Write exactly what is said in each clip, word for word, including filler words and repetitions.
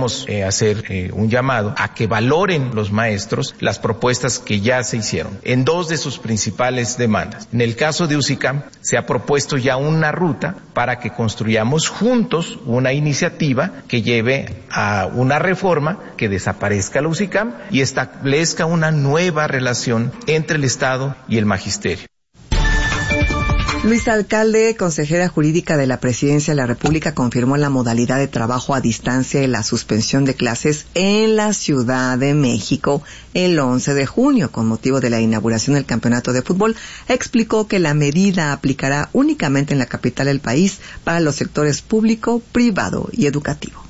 queremos eh, hacer eh, un llamado a que valoren los maestros las propuestas que ya se hicieron en dos de sus principales demandas. En el caso de U C I C A M se ha propuesto ya una ruta para que construyamos juntos una iniciativa que lleve a una reforma que desaparezca la U C I C A M y establezca una nueva relación entre el Estado y el magisterio. Luisa Alcalde, consejera jurídica de la Presidencia de la República, confirmó la modalidad de trabajo a distancia y la suspensión de clases en la Ciudad de México el once de junio, con motivo de la inauguración del Campeonato de Fútbol. Explicó que la medida aplicará únicamente en la capital del país para los sectores público, privado y educativo.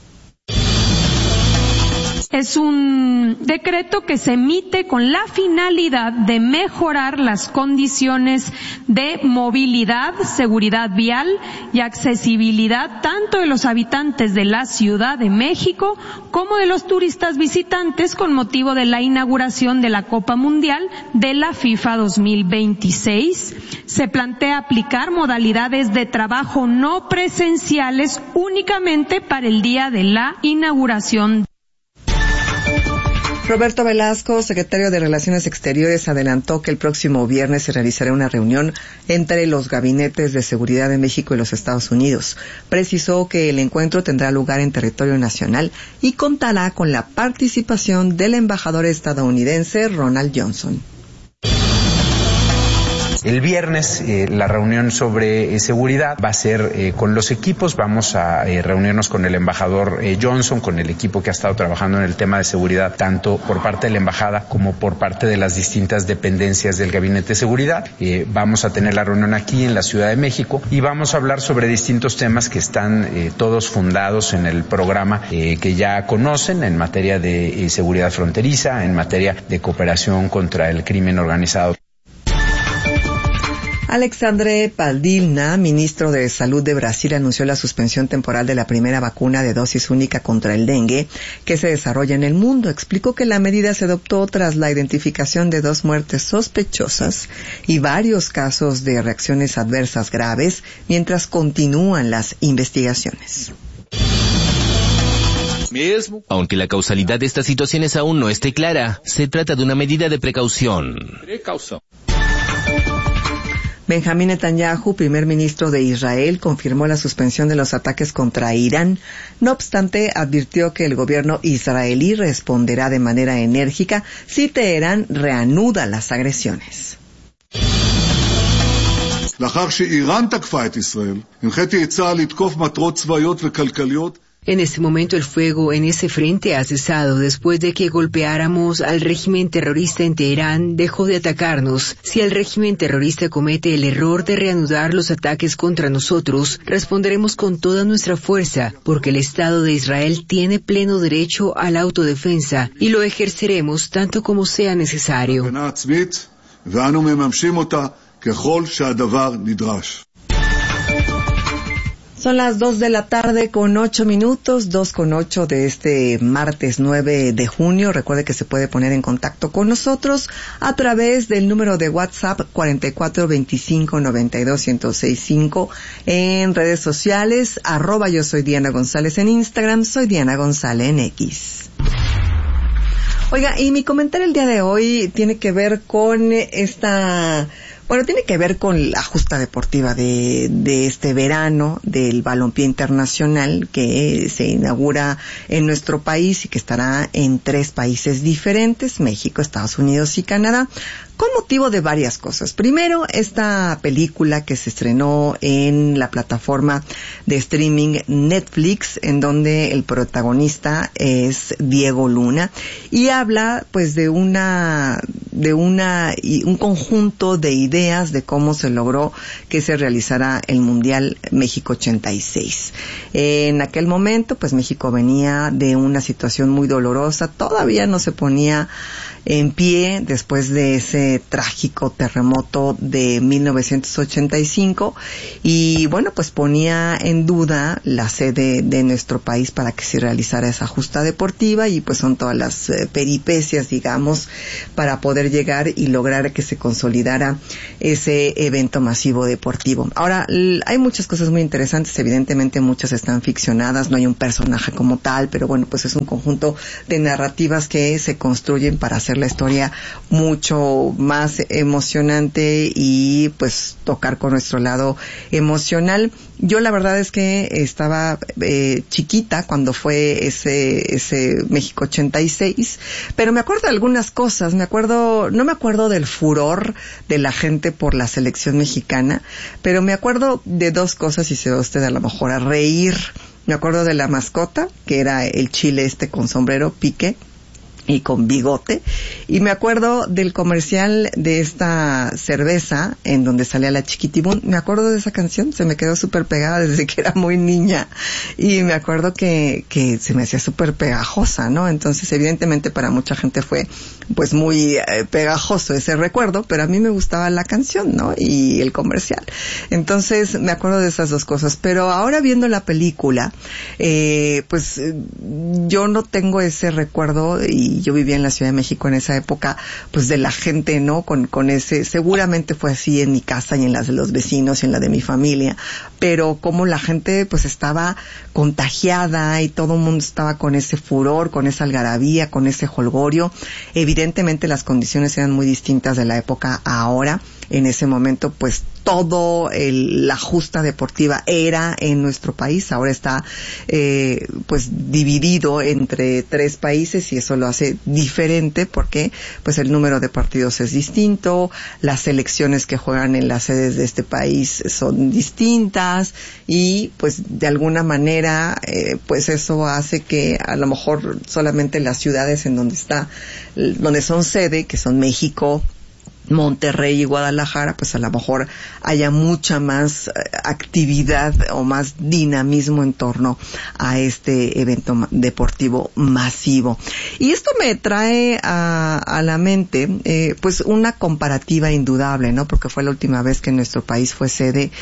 Es un decreto que se emite con la finalidad de mejorar las condiciones de movilidad, seguridad vial y accesibilidad tanto de los habitantes de la Ciudad de México como de los turistas visitantes con motivo de la inauguración de la Copa Mundial de la FIFA dos mil veintiséis. Se plantea aplicar modalidades de trabajo no presenciales únicamente para el día de la inauguración. Roberto Velasco, secretario de Relaciones Exteriores, adelantó que el próximo viernes se realizará una reunión entre los gabinetes de seguridad de México y los Estados Unidos. Precisó que el encuentro tendrá lugar en territorio nacional y contará con la participación del embajador estadounidense Ronald Johnson. El viernes eh, la reunión sobre eh, seguridad va a ser eh, con los equipos. Vamos a eh, reunirnos con el embajador eh, Johnson, con el equipo que ha estado trabajando en el tema de seguridad, tanto por parte de la embajada como por parte de las distintas dependencias del Gabinete de Seguridad. Eh, vamos a tener la reunión aquí en la Ciudad de México y vamos a hablar sobre distintos temas que están eh, todos fundados en el programa eh, que ya conocen en materia de eh, seguridad fronteriza, en materia de cooperación contra el crimen organizado. Alexandre Paldilna, ministro de Salud de Brasil, anunció la suspensión temporal de la primera vacuna de dosis única contra el dengue que se desarrolla en el mundo. Explicó que la medida se adoptó tras la identificación de dos muertes sospechosas y varios casos de reacciones adversas graves mientras continúan las investigaciones. Aunque la causalidad de estas situaciones aún no esté clara, se trata de una medida de precaución. Benjamín Netanyahu, primer ministro de Israel, confirmó la suspensión de los ataques contra Irán. No obstante, advirtió que el gobierno israelí responderá de manera enérgica si Teherán reanuda las agresiones. En este momento el fuego en ese frente ha cesado después de que golpeáramos al régimen terrorista en Teherán, dejó de atacarnos. Si el régimen terrorista comete el error de reanudar los ataques contra nosotros, responderemos con toda nuestra fuerza, porque el Estado de Israel tiene pleno derecho a la autodefensa y lo ejerceremos tanto como sea necesario. Son las dos de la tarde con ocho minutos, dos con ocho de este martes nueve de junio. Recuerde que se puede poner en contacto con nosotros a través del número de WhatsApp cuarenta y cuatro veinticinco noventa y dos ciento sesenta y cinco, en redes sociales, arroba yo soy Diana González en Instagram, soy Diana González en X. Oiga, y mi comentario el día de hoy tiene que ver con esta... Bueno, tiene que ver con la justa deportiva de, de este verano del balompié internacional que se inaugura en nuestro país y que estará en tres países diferentes, México, Estados Unidos y Canadá, con motivo de varias cosas. Primero, esta película que se estrenó en la plataforma de streaming Netflix, en donde el protagonista es Diego Luna, y habla pues de una, de una, un conjunto de ideas de cómo se logró que se realizara el Mundial México ochenta y seis. En aquel momento, pues México venía de una situación muy dolorosa, todavía no se ponía en pie después de ese trágico terremoto de mil novecientos ochenta y cinco y bueno, pues ponía en duda la sede de nuestro país para que se realizara esa justa deportiva y pues son todas las eh, peripecias, digamos, para poder poder llegar y lograr que se consolidara ese evento masivo deportivo. Ahora, l- hay muchas cosas muy interesantes, evidentemente muchas están ficcionadas, no hay un personaje como tal, pero bueno, pues es un conjunto de narrativas que se construyen para hacer la historia mucho más emocionante y pues tocar con nuestro lado emocional. Yo la verdad es que estaba eh, chiquita cuando fue ese ese México ochenta y seis, pero me acuerdo de algunas cosas, me acuerdo, no me acuerdo del furor de la gente por la selección mexicana, pero me acuerdo de dos cosas y se va usted a lo mejor a reír. Me acuerdo de la mascota, que era el chile este con sombrero, Pique, y con bigote, y me acuerdo del comercial de esta cerveza en donde salía la Chiquitibún. Me acuerdo de esa canción, se me quedó súper pegada desde que era muy niña, y me acuerdo que, que se me hacía súper pegajosa, ¿no? Entonces, evidentemente para mucha gente fue pues muy eh, pegajoso ese recuerdo, pero a mí me gustaba la canción, ¿no? Y el comercial. Entonces, me acuerdo de esas dos cosas, pero ahora viendo la película, eh, pues eh, yo no tengo ese recuerdo, y yo vivía en la Ciudad de México en esa época, pues de la gente, ¿no? Con, con ese, seguramente fue así en mi casa y en las de los vecinos y en la de mi familia, pero como la gente pues estaba contagiada y todo el mundo estaba con ese furor, con esa algarabía, con ese jolgorio. Evidentemente las condiciones eran muy distintas de la época a ahora. En ese momento, pues, todo el, la justa deportiva era en nuestro país. Ahora está, eh, pues, dividido entre tres países y eso lo hace diferente porque, pues, el número de partidos es distinto, las selecciones que juegan en las sedes de este país son distintas y, pues, de alguna manera, eh, pues, eso hace que a lo mejor solamente las ciudades en donde está, donde son sede, que son México, Monterrey y Guadalajara, pues a lo mejor haya mucha más eh, actividad o más dinamismo en torno a este evento ma- deportivo masivo. Y esto me trae a, a la mente eh, pues una comparativa indudable, ¿no? Porque fue la última vez que nuestro país fue sede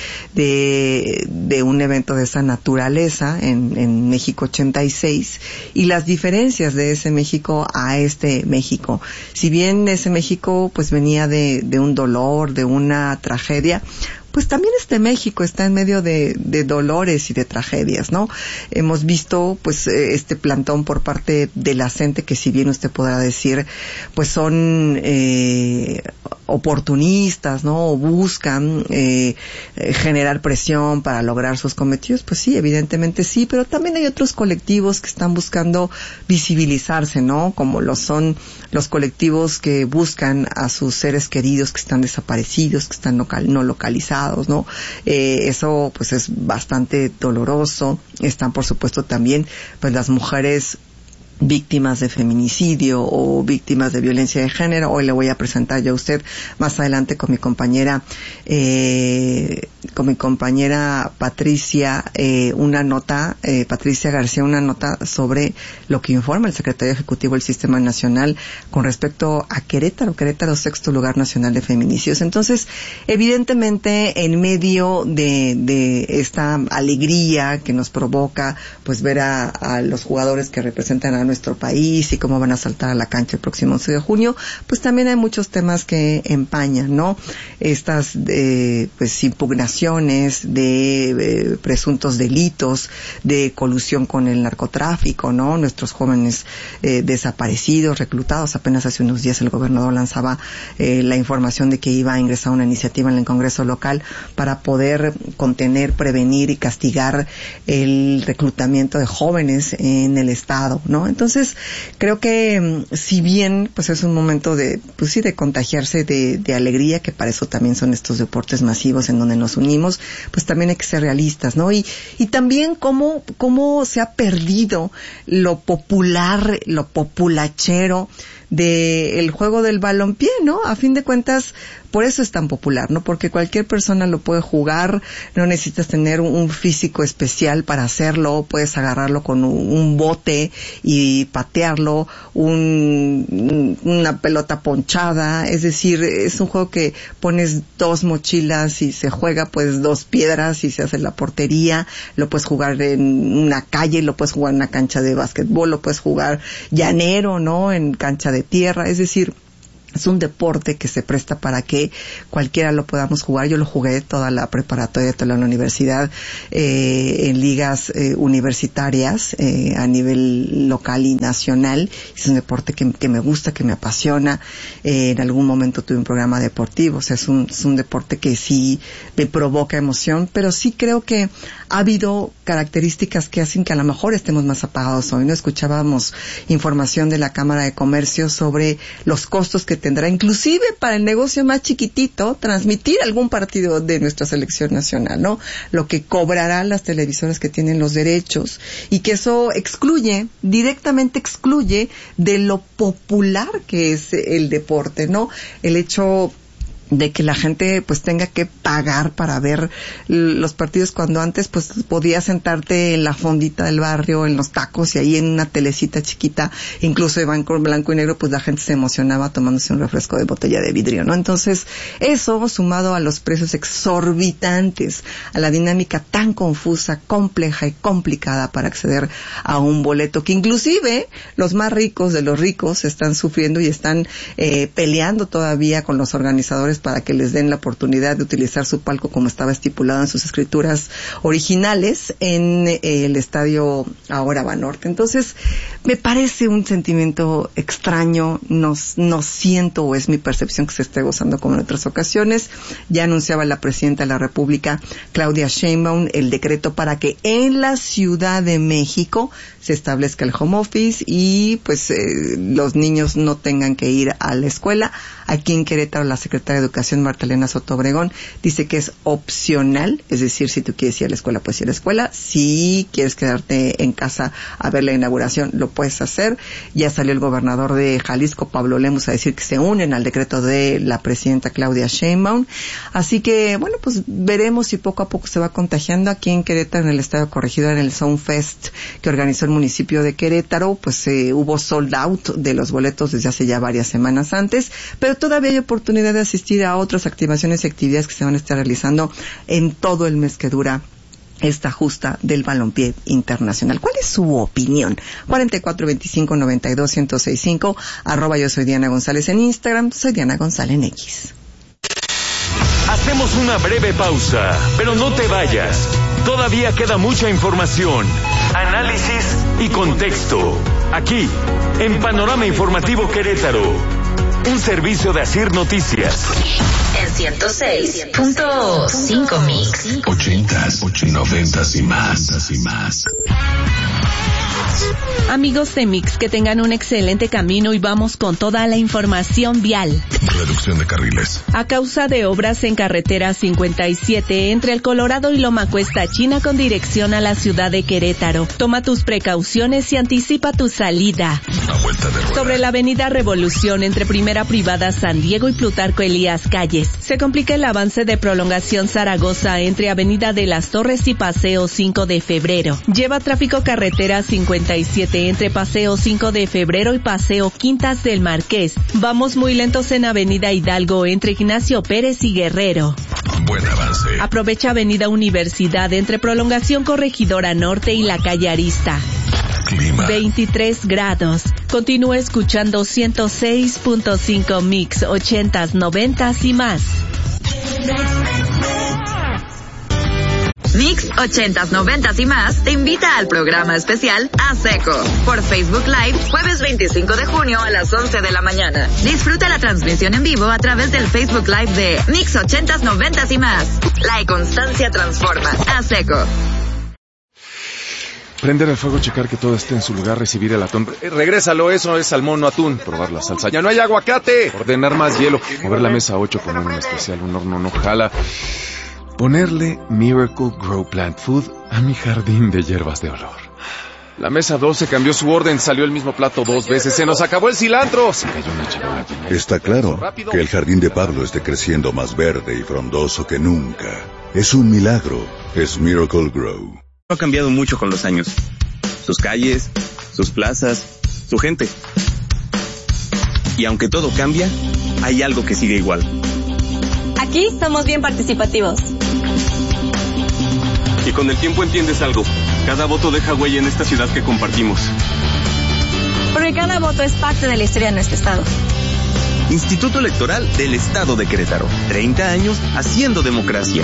de, de un evento de esa naturaleza en, en México ochenta y seis, y las diferencias de ese México a este México. Si bien ese México pues venía de De, de un dolor, de una tragedia, pues también este México está en medio de, de dolores y de tragedias, ¿no? Hemos visto, pues, este plantón por parte de la gente que, si bien usted podrá decir, pues son eh, oportunistas, ¿no? O buscan eh, generar presión para lograr sus cometidos, pues sí, evidentemente sí, pero también hay otros colectivos que están buscando visibilizarse, ¿no? Como lo son los colectivos que buscan a sus seres queridos que están desaparecidos, que están local, no localizados, ¿no? Eh, eso pues es bastante doloroso. Están por supuesto también pues las mujeres víctimas de feminicidio o víctimas de violencia de género. Hoy le voy a presentar ya a usted más adelante con mi compañera eh, con mi compañera Patricia eh, una nota, eh, Patricia García, una nota sobre lo que informa el secretario ejecutivo del Sistema Nacional con respecto a Querétaro, Querétaro sexto lugar nacional de feminicidios. Entonces, evidentemente, en medio de, de esta alegría que nos provoca pues ver a, a los jugadores que representan a nuestro país y cómo van a saltar a la cancha el próximo once de junio, pues también hay muchos temas que empañan, ¿no? Estas eh, pues impugnaciones de eh, presuntos delitos de colusión con el narcotráfico, ¿no? Nuestros jóvenes eh, desaparecidos, reclutados. Apenas hace unos días el gobernador lanzaba eh, la información de que iba a ingresar una iniciativa en el Congreso local para poder contener, prevenir y castigar el reclutamiento de jóvenes en el estado, ¿no? Entonces, creo que si bien pues es un momento de, pues sí, de contagiarse de, de alegría, que para eso también son estos deportes masivos en donde nos unimos, pues también hay que ser realistas, ¿no? Y, y también cómo, cómo se ha perdido lo popular, lo populachero de el juego del balompié, ¿no? A fin de cuentas, por eso es tan popular, ¿no? Porque cualquier persona lo puede jugar, no necesitas tener un físico especial para hacerlo, puedes agarrarlo con un, un bote y patearlo, un, una pelota ponchada, es decir, es un juego que pones dos mochilas y se juega, pues dos piedras y se hace la portería, lo puedes jugar en una calle, lo puedes jugar en una cancha de básquetbol, lo puedes jugar llanero, ¿no? En cancha de tierra, es decir, Es un deporte que se presta para que cualquiera lo podamos jugar. Yo lo jugué toda la preparatoria, toda la universidad, eh, en ligas eh, universitarias, eh, a nivel local y nacional. Es un deporte que, que me gusta, que me apasiona. Eh, en algún momento tuve un programa deportivo. O sea, es un, es un deporte que sí me provoca emoción, pero sí creo que ha habido características que hacen que a lo mejor estemos más apagados hoy. No escuchábamos información de la Cámara de Comercio sobre los costos que tendrá, inclusive para el negocio más chiquitito, transmitir algún partido de nuestra selección nacional, ¿no? Lo que cobrarán las televisoras que tienen los derechos, y que eso excluye, directamente excluye de lo popular que es el deporte, ¿no? El hecho de que la gente pues tenga que pagar para ver los partidos, cuando antes pues podías sentarte en la fondita del barrio, en los tacos, y ahí en una telecita chiquita, incluso de banco blanco y negro, pues la gente se emocionaba tomándose un refresco de botella de vidrio, ¿no? Entonces, eso sumado a los precios exorbitantes, a la dinámica tan confusa, compleja y complicada para acceder a un boleto, que inclusive los más ricos de los ricos están sufriendo y están eh, peleando todavía con los organizadores para que les den la oportunidad de utilizar su palco como estaba estipulado en sus escrituras originales en eh, el estadio ahora Banorte. Entonces, me parece un sentimiento extraño, no, no siento, o es mi percepción, que se esté gozando como en otras ocasiones. Ya anunciaba la presidenta de la República, Claudia Sheinbaum, el decreto para que en la Ciudad de México se establezca el home office y pues eh, los niños no tengan que ir a la escuela. Aquí en Querétaro, la secretaria de Educación, Marta Elena Soto Obregón, dice que es opcional, es decir, si tú quieres ir a la escuela, puedes ir a la escuela. Si quieres quedarte en casa a ver la inauguración, lo puedes hacer. Ya salió el gobernador de Jalisco, Pablo Lemus, a decir que se unen al decreto de la presidenta Claudia Sheinbaum. Así que, bueno, pues veremos si poco a poco se va contagiando. Aquí en Querétaro, en el Estadio Corregidora, en el Sound Fest que organizó el municipio de Querétaro, pues eh, hubo sold out de los boletos desde hace ya varias semanas antes, pero todavía hay oportunidad de asistir a otras activaciones y actividades que se van a estar realizando en todo el mes que dura esta justa del balompié internacional. ¿Cuál es su opinión? cuarenta y cuatro veinticinco noventa y dos ciento sesenta y cinco, arroba yo soy Diana González en Instagram, soy Diana González en X. Hacemos una breve pausa, pero no te vayas. Todavía queda mucha información, análisis y contexto. Aquí, en Panorama Informativo Querétaro. Un servicio de Asir Noticias. En ciento seis punto cinco Mix. Ochentas, noventas y más, y más. Amigos de Mix, que tengan un excelente camino y vamos con toda la información vial. Reducción de carriles. A causa de obras en carretera cincuenta y siete entre el Colorado y Loma Cuesta China con dirección a la ciudad de Querétaro. Toma tus precauciones y anticipa tu salida. Una vuelta de rueda. Sobre la avenida Revolución entre Primera Privada San Diego y Plutarco Elías Calles. Se complica el avance de prolongación Zaragoza entre Avenida de las Torres y Paseo cinco de febrero. Lleva tráfico carretera cincuenta y siete entre Paseo cinco de febrero y Paseo Quintas del Marqués. Vamos muy lentos en Avenida Hidalgo entre Ignacio Pérez y Guerrero. Buen avance. Aprovecha Avenida Universidad entre Prolongación Corregidora Norte y la calle Arista. Clima. veintitrés grados. Continúa escuchando ciento seis punto cinco Mix, ochentas, noventas y más. Mix ochentas, noventas y más te invita al programa especial A Seco por Facebook Live jueves veinticinco de junio a las once de la mañana. Disfruta la transmisión en vivo a través del Facebook Live de Mix ochentas, noventas y más. La constancia transforma. A Seco. Prender el fuego, checar que todo esté en su lugar, recibir el atún. Eh, regrésalo, eso es salmón, no atún. Probar la salsa. ¡Ya no hay aguacate! Ordenar más hielo. Mover la mesa ocho, poner un especial, un horno no jala. Ponerle Miracle Grow Plant Food a mi jardín de hierbas de olor. La mesa doce cambió su orden, salió el mismo plato dos veces, se nos acabó el cilantro. Se cayó una chingada. Está claro que el jardín de Pablo esté creciendo más verde y frondoso que nunca. Es un milagro, es Miracle Grow. Ha cambiado mucho con los años. Sus calles, sus plazas, su gente. Y aunque todo cambia, hay algo que sigue igual. Aquí somos bien participativos. Y con el tiempo entiendes algo. Cada voto deja huella en esta ciudad que compartimos. Porque cada voto es parte de la historia de nuestro estado. Instituto Electoral del Estado de Querétaro. treinta años haciendo democracia.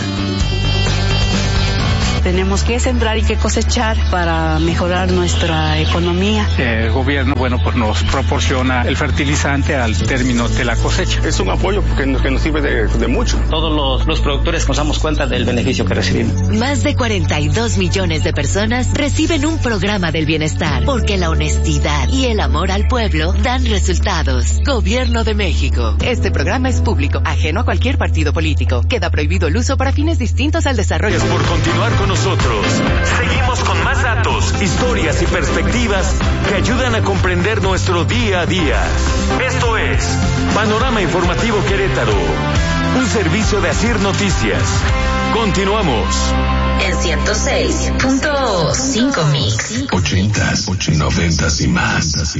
Tenemos que sembrar y que cosechar para mejorar nuestra economía. El gobierno, bueno, pues nos proporciona el fertilizante al término de la cosecha. Es un apoyo que nos, que nos sirve de, de mucho. Todos los, los productores nos damos cuenta del beneficio que recibimos. Más de cuarenta y dos millones de personas reciben un programa del bienestar, porque la honestidad y el amor al pueblo dan resultados. Gobierno de México. Este programa es público, ajeno a cualquier partido político. Queda prohibido el uso para fines distintos al desarrollo. Gracias por continuar con nosotros. Seguimos con más datos, historias y perspectivas que ayudan a comprender nuestro día a día. Esto es Panorama Informativo Querétaro, un servicio de Asir Noticias. Continuamos. En ciento seis punto cinco Mix. Ochentas, noventas y más.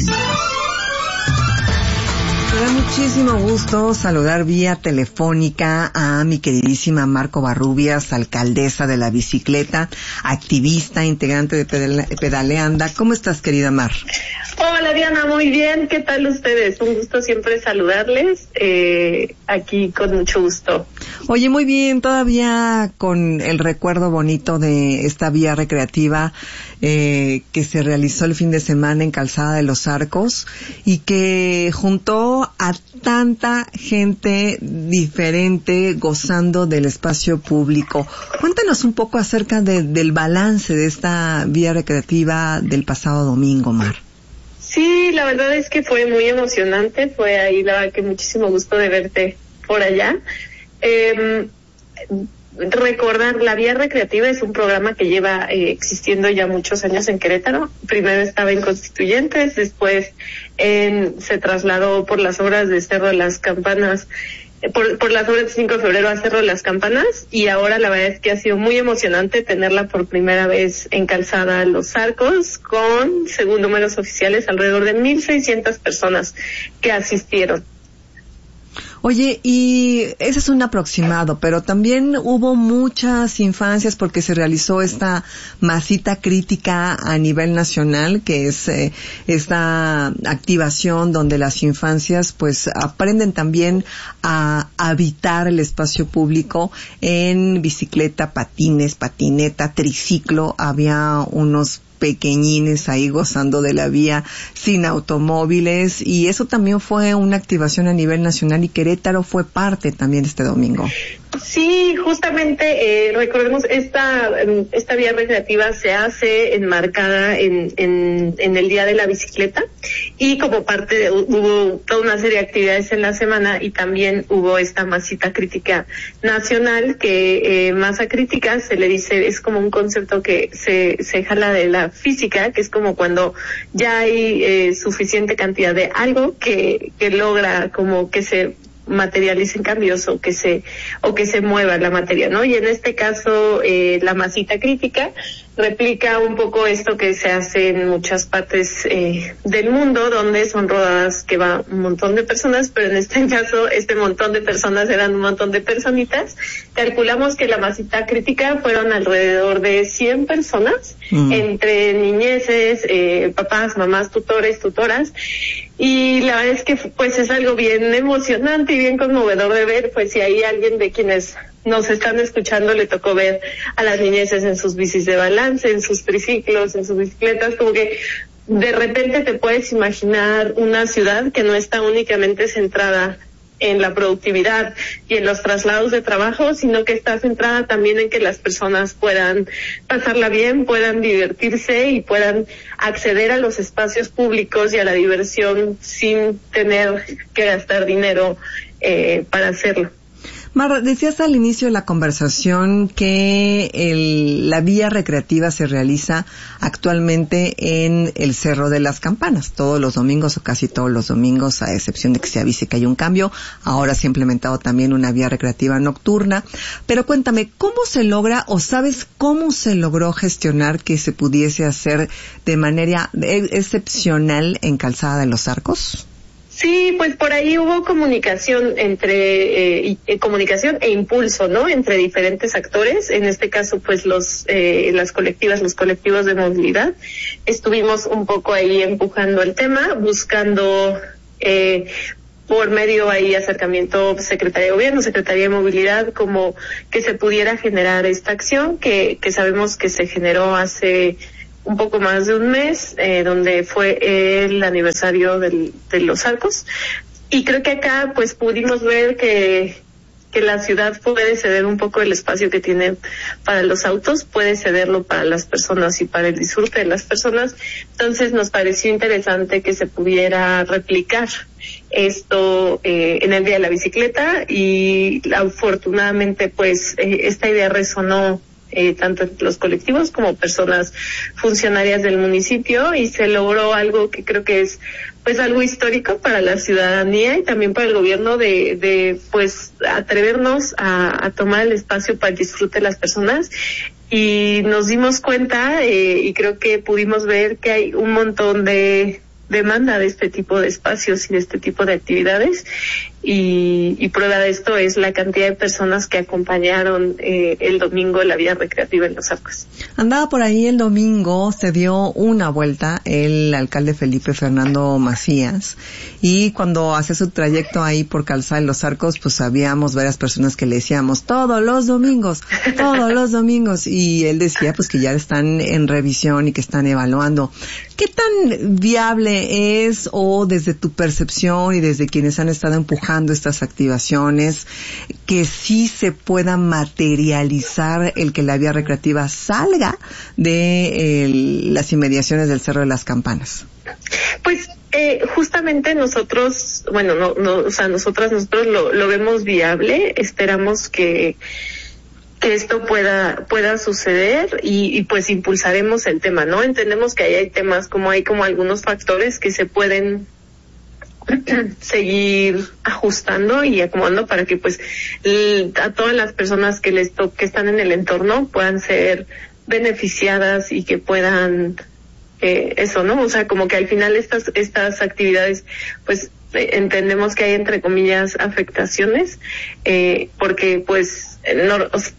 Me da muchísimo gusto saludar vía telefónica a mi queridísima Marco Barrubias, alcaldesa de la bicicleta, activista, integrante de Pedale- Pedaleanda. ¿Cómo estás, querida Mar? Hola, Diana, muy bien. ¿Qué tal ustedes? Un gusto siempre saludarles. Eh, aquí con mucho gusto. Oye, muy bien, todavía con el recuerdo bonito de esta vía recreativa eh, que se realizó el fin de semana en Calzada de los Arcos y que juntó a tanta gente diferente gozando del espacio público. Cuéntanos un poco acerca de, del balance de esta vía recreativa del pasado domingo, Mar. Sí, la verdad es que fue muy emocionante. Fue ahí, la verdad que muchísimo gusto de verte por allá. Eh, recordar, la Vía Recreativa es un programa que lleva eh, existiendo ya muchos años en Querétaro. Primero estaba en Constituyentes, después en, se trasladó por las obras de Cerro de las Campanas, eh, por, por las obras de cinco de febrero a Cerro de las Campanas, y ahora la verdad es que ha sido muy emocionante tenerla por primera vez en Calzada Los Arcos, con, según números oficiales, alrededor de mil seiscientas personas que asistieron. Oye, y ese es un aproximado, pero también hubo muchas infancias porque se realizó esta masita crítica a nivel nacional, que es eh, esta activación donde las infancias pues aprenden también a habitar el espacio público en bicicleta, patines, patineta, triciclo. Había unos pequeñines ahí gozando de la vía sin automóviles, y eso también fue una activación a nivel nacional, y Querétaro fue parte también este domingo. Sí, justamente, eh, recordemos, esta esta vía recreativa se hace enmarcada en, en, en el Día de la Bicicleta, y como parte de, hubo toda una serie de actividades en la semana, y también hubo esta masita crítica nacional, que eh, masa crítica se le dice, es como un concepto que se, se jala de la física, que es como cuando ya hay eh, suficiente cantidad de algo que, que logra como que se materialicen cambios o que se o que se mueva la materia, ¿no? Y en este caso eh, la masita crítica replica un poco esto que se hace en muchas partes eh, del mundo, donde son rodadas que va un montón de personas, pero en este caso este montón de personas eran un montón de personitas. Calculamos que la masita crítica fueron alrededor de cien personas, mm. entre niñeces, eh, papás, mamás, tutores, tutoras. Y la verdad es que pues es algo bien emocionante y bien conmovedor de ver, pues si hay alguien de quienes nos están escuchando le tocó ver a las niñeces en sus bicis de balance, en sus triciclos, en sus bicicletas, como que de repente te puedes imaginar una ciudad que no está únicamente centrada en la productividad y en los traslados de trabajo, sino que está centrada también en que las personas puedan pasarla bien, puedan divertirse y puedan acceder a los espacios públicos y a la diversión sin tener que gastar dinero eh, para hacerlo. Mar, decías al inicio de la conversación que el, la vía recreativa se realiza actualmente en el Cerro de las Campanas, todos los domingos o casi todos los domingos, a excepción de que se avise que hay un cambio. Ahora se ha implementado también una vía recreativa nocturna. Pero cuéntame, ¿cómo se logra o sabes cómo se logró gestionar que se pudiese hacer de manera excepcional en Calzada de los Arcos? Sí, pues por ahí hubo comunicación entre eh, eh, comunicación e impulso, ¿no? Entre diferentes actores. En este caso, pues los eh, las colectivas, los colectivos de movilidad, estuvimos un poco ahí empujando el tema, buscando eh, por medio ahí acercamiento Secretaría de Gobierno, Secretaría de Movilidad, como que se pudiera generar esta acción que, que sabemos que se generó hace un poco más de un mes, eh, donde fue el aniversario del, de los Arcos. Y creo que acá pues pudimos ver que que la ciudad puede ceder un poco el espacio que tiene para los autos, puede cederlo para las personas y para el disfrute de las personas. Entonces nos pareció interesante que se pudiera replicar esto eh, en el Día de la Bicicleta, y afortunadamente pues eh, esta idea resonó Eh, tanto los colectivos como personas funcionarias del municipio, y se logró algo que creo que es pues algo histórico para la ciudadanía y también para el gobierno, de, de pues atrevernos a, a tomar el espacio para el disfrute de las personas. Y nos dimos cuenta eh, y creo que pudimos ver que hay un montón de demanda de este tipo de espacios y de este tipo de actividades, y, y prueba de esto es la cantidad de personas que acompañaron eh, el domingo la vía recreativa en Los Arcos. Andaba por ahí el domingo, se dio una vuelta el alcalde Felipe Fernando Macías, y cuando hace su trayecto ahí por Calzada de Los Arcos, pues habíamos varias personas que le decíamos todos los domingos, todos los domingos, y él decía pues que ya están en revisión y que están evaluando. ¿Qué tan viable es, o desde tu percepción y desde quienes han estado empujando estas activaciones, que sí se pueda materializar el que la vía recreativa salga de el, las inmediaciones del Cerro de las Campanas? Pues eh, justamente nosotros, bueno, no, no, o sea, nosotras, nosotros lo, lo vemos viable. Esperamos que que esto pueda pueda suceder y, y pues impulsaremos el tema, ¿no? Entendemos que ahí hay temas, como hay como algunos factores que se pueden seguir ajustando y acomodando para que pues l- a todas las personas que les to- que están en el entorno puedan ser beneficiadas y que puedan eh, eso, ¿no? O sea, como que al final estas estas actividades pues eh, entendemos que hay entre comillas afectaciones, eh, porque pues no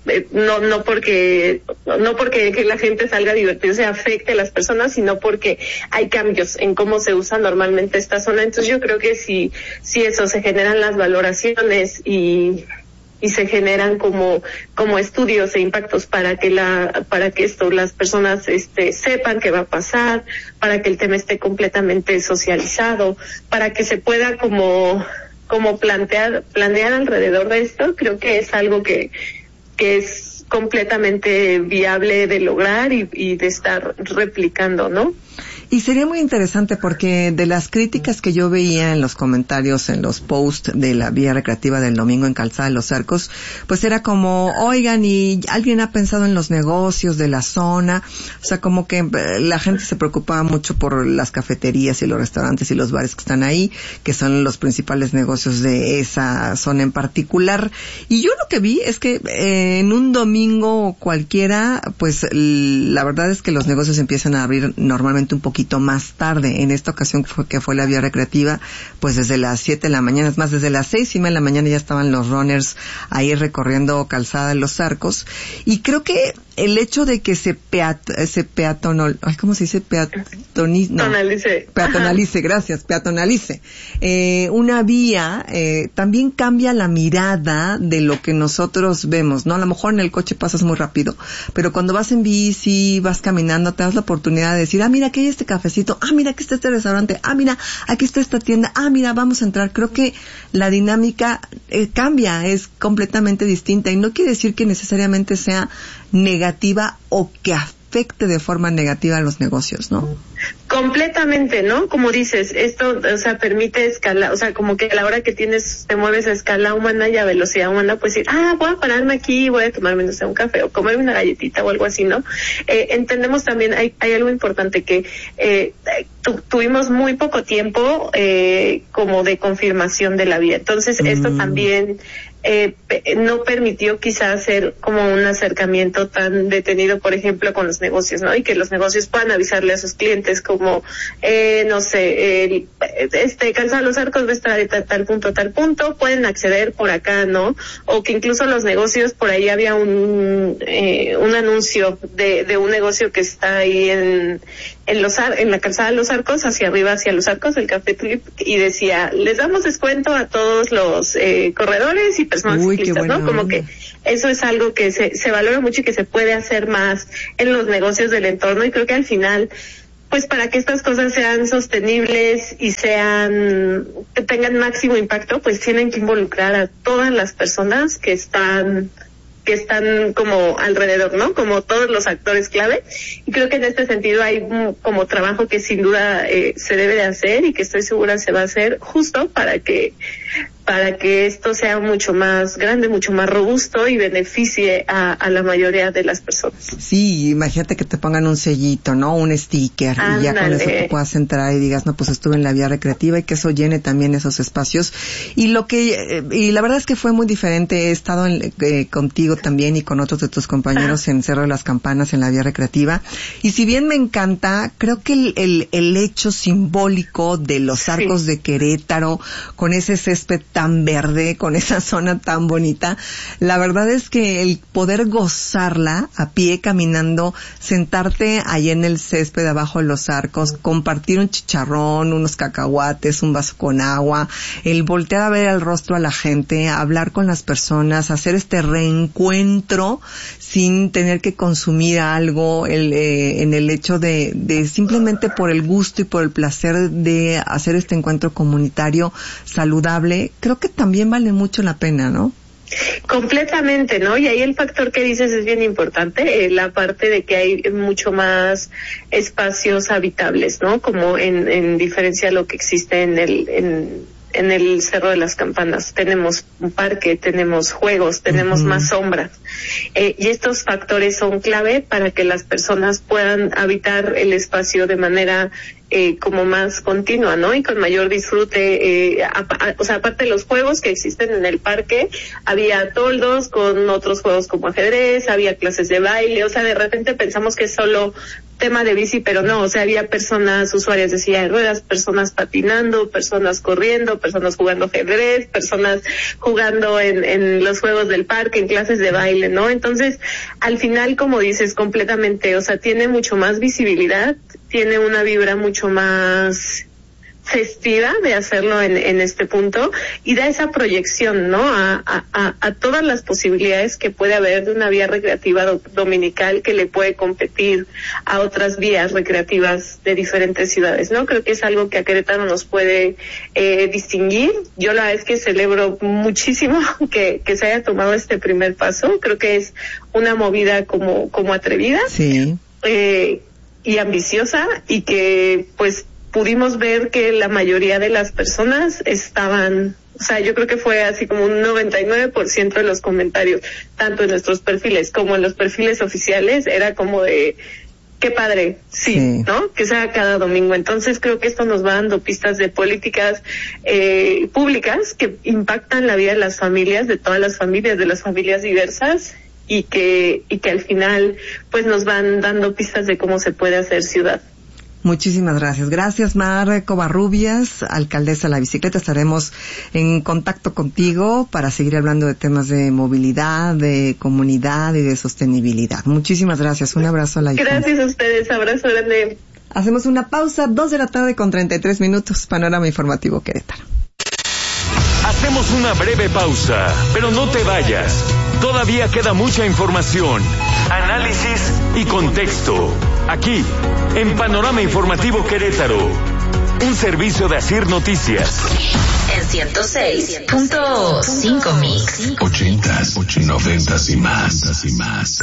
no no porque no porque que la gente salga a divertirse afecte a las personas, sino porque hay cambios en cómo se usa normalmente esta zona. Entonces yo creo que si si eso se generan las valoraciones y y se generan como como estudios e impactos para que la para que esto las personas este sepan qué va a pasar, para que el tema esté completamente socializado, para que se pueda como como plantear planear alrededor de esto. Creo que es algo que que es completamente viable de lograr y, y de estar replicando, ¿no? Y sería muy interesante porque de las críticas que yo veía en los comentarios, en los posts de la vía recreativa del domingo en Calzada de Los Arcos, pues era como, oigan, y alguien ha pensado en los negocios de la zona. O sea, como que la gente se preocupaba mucho por las cafeterías y los restaurantes y los bares que están ahí, que son los principales negocios de esa zona en particular. Y yo lo que vi es que eh, en un domingo cualquiera, pues la verdad es que los negocios empiezan a abrir normalmente un poquito más tarde. En esta ocasión que fue, que fue la vía recreativa, pues desde las siete de la mañana, es más, desde las seis y media de la mañana ya estaban los runners ahí recorriendo Calzada de Los Arcos. Y creo que el hecho de que se peat, se peatonal, ay, ¿cómo se dice? Peatonice, no, peatonalice. Peatonalice, gracias, peatonalice. Eh, una vía, eh, también cambia la mirada de lo que nosotros vemos, ¿no? A lo mejor en el coche pasas muy rápido, pero cuando vas en bici, vas caminando, te das la oportunidad de decir, ah, mira, aquí hay este cafecito, ah, mira, aquí está este restaurante, ah, mira, aquí está esta tienda, ah, mira, vamos a entrar. Creo que la dinámica eh, cambia, es completamente distinta, y no quiere decir que necesariamente sea negativa o que afecte de forma negativa a los negocios, ¿no? Completamente, ¿no? Como dices, esto, o sea, permite escala, o sea, como que a la hora que tienes, te mueves a escala humana y a velocidad humana, pues decir, ah, voy a pararme aquí, voy a tomarme, no sé, un café o comer una galletita o algo así, ¿no? Eh, entendemos también, hay, hay algo importante que, eh, tu, tuvimos muy poco tiempo, eh, como de confirmación de la vía. Entonces, mm. esto también, eh, no permitió quizás hacer como un acercamiento tan detenido, por ejemplo, con los negocios, ¿no? Y que los negocios puedan avisarle a sus clientes cuestiones como, eh, no sé, eh, este, Calzada Los Arcos va a estar de tal, tal punto a tal punto, pueden acceder por acá, ¿no? O que incluso los negocios, por ahí había un, eh, un anuncio de, de un negocio que está ahí en, en los en la Calzada Los Arcos, hacia arriba, hacia Los Arcos, el Café Tulip, y decía, les damos descuento a todos los eh, corredores y personas Uy, ciclistas, ¿no? Como que eso es algo que se, se valora mucho y que se puede hacer más en los negocios del entorno, y creo que al final, pues para que estas cosas sean sostenibles y sean, que tengan máximo impacto, pues tienen que involucrar a todas las personas que están que están como alrededor, ¿no? Como todos los actores clave. Y creo que en este sentido hay un, como trabajo que sin duda eh, se debe de hacer y que estoy segura se va a hacer justo para que para que esto sea mucho más grande, mucho más robusto y beneficie a, a la mayoría de las personas. Sí, imagínate que te pongan un sellito, ¿no? Un sticker. Ándale. Y ya con eso tú puedas entrar y digas, no, pues estuve en la vía recreativa, y que eso llene también esos espacios. Y lo que, eh, y la verdad es que fue muy diferente. He estado en, eh, contigo también y con otros de tus compañeros ah. en Cerro de las Campanas, en la vía recreativa. Y si bien me encanta, creo que el, el, el hecho simbólico de los arcos sí. de Querétaro, con ese césped tan verde, con esa zona tan bonita, la verdad es que el poder gozarla a pie, caminando, sentarte ahí en el césped abajo de los arcos, compartir un chicharrón, unos cacahuates, un vaso con agua, el voltear a ver el rostro a la gente, hablar con las personas, hacer este reencuentro sin tener que consumir algo, el, eh, en el hecho de, de simplemente por el gusto y por el placer de hacer este encuentro comunitario saludable, creo que también vale mucho la pena, ¿no? Completamente, ¿no? Y ahí el factor que dices es bien importante, eh, la parte de que hay mucho más espacios habitables, ¿no? Como en, en diferencia a lo que existe en el, en, en el Cerro de las Campanas. Tenemos un parque, tenemos juegos, tenemos uh-huh. más sombras. Eh, y estos factores son clave para que las personas puedan habitar el espacio de manera eh, como más continua, ¿no? Y con mayor disfrute, eh, a, a, o sea, aparte de los juegos que existen en el parque, había toldos con otros juegos como ajedrez, había clases de baile, o sea, de repente pensamos que es solo tema de bici, pero no, o sea, había personas usuarias de silla de ruedas, personas patinando, personas corriendo, personas jugando ajedrez, personas jugando en, en los juegos del parque, en clases de baile, ¿no? Entonces, al final, como dices, completamente, o sea, tiene mucho más visibilidad, tiene una vibra mucho más festiva de hacerlo en, en este punto, y da esa proyección, ¿no? A, a, a todas las posibilidades que puede haber de una vía recreativa do, dominical que le puede competir a otras vías recreativas de diferentes ciudades, ¿no? Creo que es algo que a Querétaro nos puede eh, distinguir. Yo la verdad es que celebro muchísimo que, que se haya tomado este primer paso. Creo que es una movida como, como atrevida. Sí. Eh, y ambiciosa, y que pues pudimos ver que la mayoría de las personas estaban, o sea, yo creo que fue así como un noventa y nueve por ciento de los comentarios, tanto en nuestros perfiles como en los perfiles oficiales, era como de, qué padre, sí, sí. ¿no? Que sea cada domingo. Entonces creo que esto nos va dando pistas de políticas eh, públicas que impactan la vida de las familias, de todas las familias, de las familias diversas, y que, y que al final pues nos van dando pistas de cómo se puede hacer ciudad. Muchísimas gracias. Gracias, Mar Covarrubias, alcaldesa de la bicicleta. Estaremos en contacto contigo para seguir hablando de temas de movilidad, de comunidad y de sostenibilidad. Muchísimas gracias. Un abrazo a la distancia. Gracias a ustedes. Abrazo grande. Hacemos una pausa, dos de la tarde con treinta y tres minutos. Panorama Informativo Querétaro. Hacemos una breve pausa, pero no te vayas. Todavía queda mucha información, análisis y contexto. Aquí, en Panorama Informativo Querétaro, un servicio de Asir Noticias. En ciento seis punto cinco Mix. Ochentas, noventas y más, y más.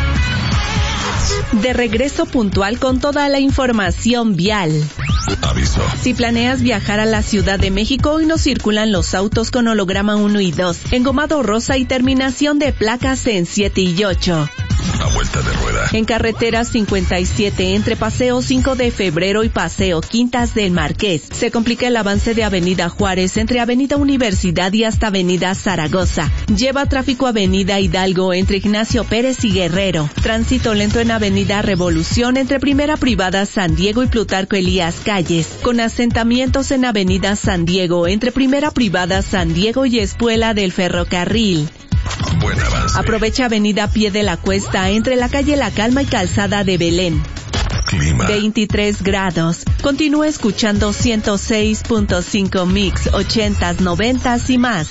De regreso puntual con toda la información vial. Aviso. Si planeas viajar a la Ciudad de México, hoy no circulan los autos con holograma uno y dos, engomado rosa y terminación de placas en siete y ocho. A vuelta de rueda. pasa. En carretera cincuenta y siete entre Paseo cinco de febrero y Paseo Quintas del Marqués, se complica el avance de Avenida Juárez entre Avenida Universidad y hasta Avenida Zaragoza. Lleva tráfico Avenida Hidalgo entre Ignacio Pérez y Guerrero. Tránsito lento en Avenida Revolución entre Primera Privada San Diego y Plutarco Elías Calles, con asentamientos en Avenida San Diego entre Primera Privada San Diego y Espuela del Ferrocarril. Buen avance. Aprovecha Avenida Pie de la Cuesta entre la calle La Calma y Calzada de Belén. Clima. veintitrés grados. Continúa escuchando ciento seis punto cinco Mix, ochentas, noventas y más.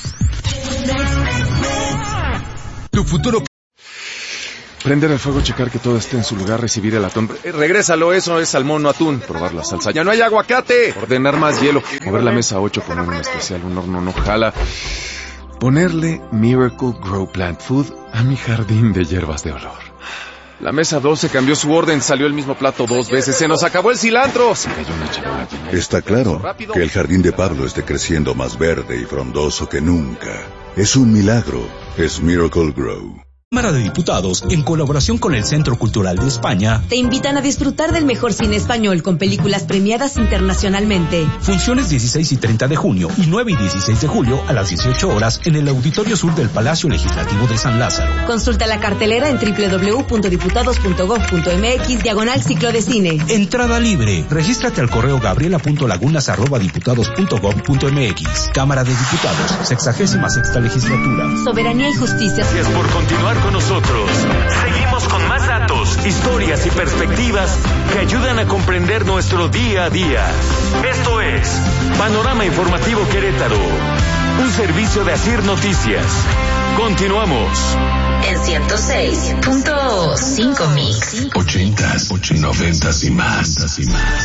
Tu futuro. Prender el fuego, checar que todo esté en su lugar, recibir el atún. Eh, regrésalo, eso es salmón, no atún. Probar la salsa. ¡Ya no hay aguacate! Ordenar más hielo. Mover la mesa ocho, poner un especial, un horno no jala. Ponerle Miracle Grow Plant Food a mi jardín de hierbas de olor. La mesa doce cambió su orden, salió el mismo plato dos veces, se nos acabó el cilantro. Se cayó una charola. Está claro que el jardín de Pablo esté creciendo más verde y frondoso que nunca. Es un milagro, es Miracle Grow. Cámara de Diputados, en colaboración con el Centro Cultural de España, te invitan a disfrutar del mejor cine español con películas premiadas internacionalmente. Funciones dieciséis y treinta de junio y nueve y dieciséis de julio a las dieciocho horas en el Auditorio Sur del Palacio Legislativo de San Lázaro. Consulta la cartelera en doble u doble u doble u punto diputados punto gob punto eme equis diagonal ciclo de cine. Entrada libre. Regístrate al correo gabriela punto lagunas arroba diputados punto gob punto eme equis. Cámara de Diputados, sexagésima sexta legislatura. Soberanía y justicia. Gracias por continuar con nosotros. Seguimos con más datos, historias y perspectivas que ayudan a comprender nuestro día a día. Esto es Panorama Informativo Querétaro, un servicio de Asir Noticias. Continuamos. En ciento seis punto cinco Mix. Ochentas, noventas y más. Y más.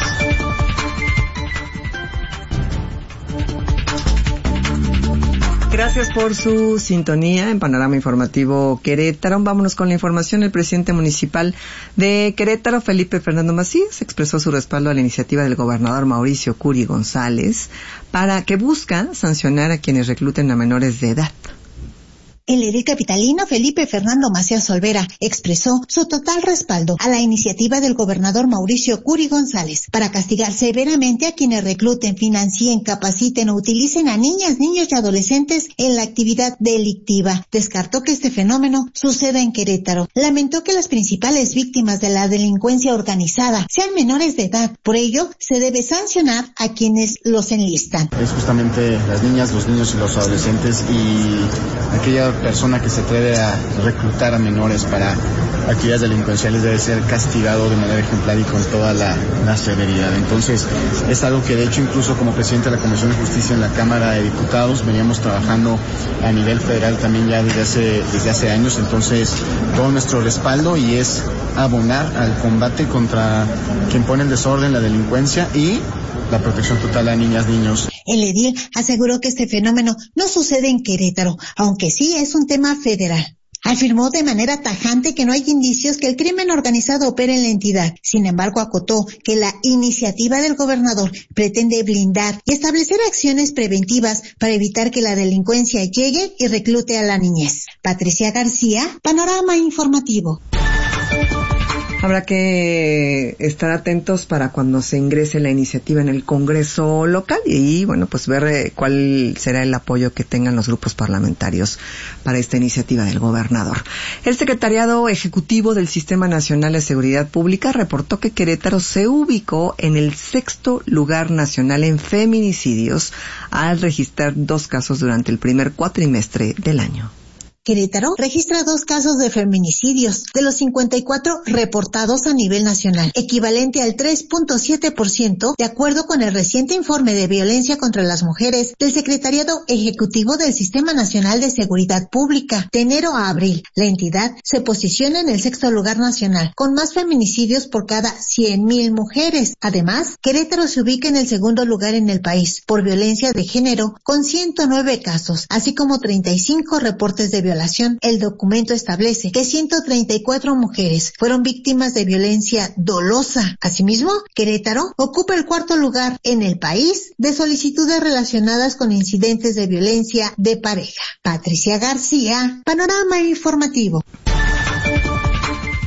Gracias por su sintonía en Panorama Informativo Querétaro. Vámonos con la información. El presidente municipal de Querétaro, Felipe Fernando Macías, expresó su respaldo a la iniciativa del gobernador Mauricio Curi González para que busca sancionar a quienes recluten a menores de edad. El edil capitalino Felipe Fernando Macías Olvera expresó su total respaldo a la iniciativa del gobernador Mauricio Curi González para castigar severamente a quienes recluten, financien, capaciten o utilicen a niñas, niños y adolescentes en la actividad delictiva. Descartó que este fenómeno suceda en Querétaro. Lamentó que las principales víctimas de la delincuencia organizada sean menores de edad. Por ello, se debe sancionar a quienes los enlistan. Es justamente las niñas, los niños y los adolescentes y aquella persona que se atreve a reclutar a menores para actividades delincuenciales debe ser castigado de manera ejemplar y con toda la, la severidad. Entonces, es algo que de hecho incluso como presidente de la Comisión de Justicia en la Cámara de Diputados veníamos trabajando a nivel federal también ya desde hace, desde hace años. Entonces, todo nuestro respaldo y es abonar al combate contra quien pone en desorden, la delincuencia y la protección total a niñas, niños. El edil aseguró que este fenómeno no sucede en Querétaro, aunque sí es un tema federal. Afirmó de manera tajante que no hay indicios que el crimen organizado opere en la entidad. Sin embargo, acotó que la iniciativa del gobernador pretende blindar y establecer acciones preventivas para evitar que la delincuencia llegue y reclute a la niñez. Patricia García, Panorama Informativo. Habrá que estar atentos para cuando se ingrese la iniciativa en el Congreso local y, bueno, pues ver cuál será el apoyo que tengan los grupos parlamentarios para esta iniciativa del gobernador. El Secretariado Ejecutivo del Sistema Nacional de Seguridad Pública reportó que Querétaro se ubicó en el sexto lugar nacional en feminicidios al registrar dos casos durante el primer cuatrimestre del año. Querétaro registra dos casos de feminicidios de los cincuenta y cuatro reportados a nivel nacional, equivalente al tres punto siete por ciento, de acuerdo con el reciente informe de violencia contra las mujeres del Secretariado Ejecutivo del Sistema Nacional de Seguridad Pública. De enero a abril, la entidad se posiciona en el sexto lugar nacional, con más feminicidios por cada cien mil mujeres. Además, Querétaro se ubica en el segundo lugar en el país por violencia de género, con ciento nueve casos, así como treinta y cinco reportes de violencia. El documento establece que ciento treinta y cuatro mujeres fueron víctimas de violencia dolosa. Asimismo, Querétaro ocupa el cuarto lugar en el país de solicitudes relacionadas con incidentes de violencia de pareja. Patricia García, Panorama Informativo.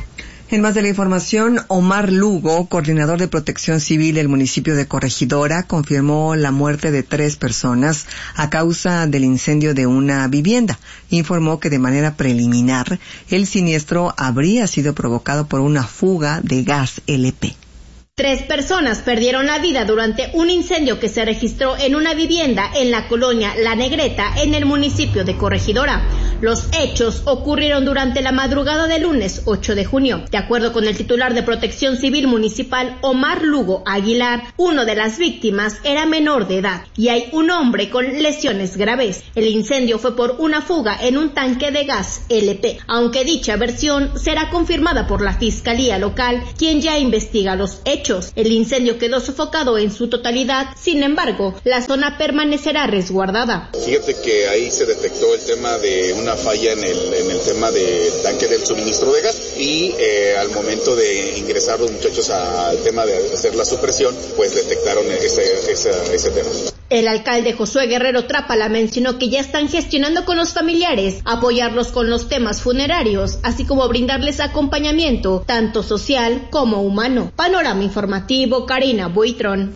En más de la información, Omar Lugo, coordinador de Protección Civil del municipio de Corregidora, confirmó la muerte de tres personas a causa del incendio de una vivienda. Informó que de manera preliminar, el siniestro habría sido provocado por una fuga de gas L P. Tres personas perdieron la vida durante un incendio que se registró en una vivienda en la colonia La Negreta, en el municipio de Corregidora. Los hechos ocurrieron durante la madrugada del lunes ocho de junio. De acuerdo con el titular de Protección Civil Municipal, Omar Lugo Aguilar, uno de las víctimas era menor de edad y hay un hombre con lesiones graves. El incendio fue por una fuga en un tanque de gas L P, aunque dicha versión será confirmada por la Fiscalía Local, quien ya investiga los hechos. El incendio quedó sofocado en su totalidad, sin embargo, la zona permanecerá resguardada. Fíjate que ahí se detectó el tema de una falla en el, en el tema del tanque del suministro de gas y eh, al momento de ingresar los muchachos al tema de hacer la supresión, pues detectaron ese, ese, ese tema. El alcalde Josué Guerrero Trápala mencionó que ya están gestionando con los familiares, apoyarlos con los temas funerarios, así como brindarles acompañamiento, tanto social como humano. Panorama informativo, Karina Buitrón.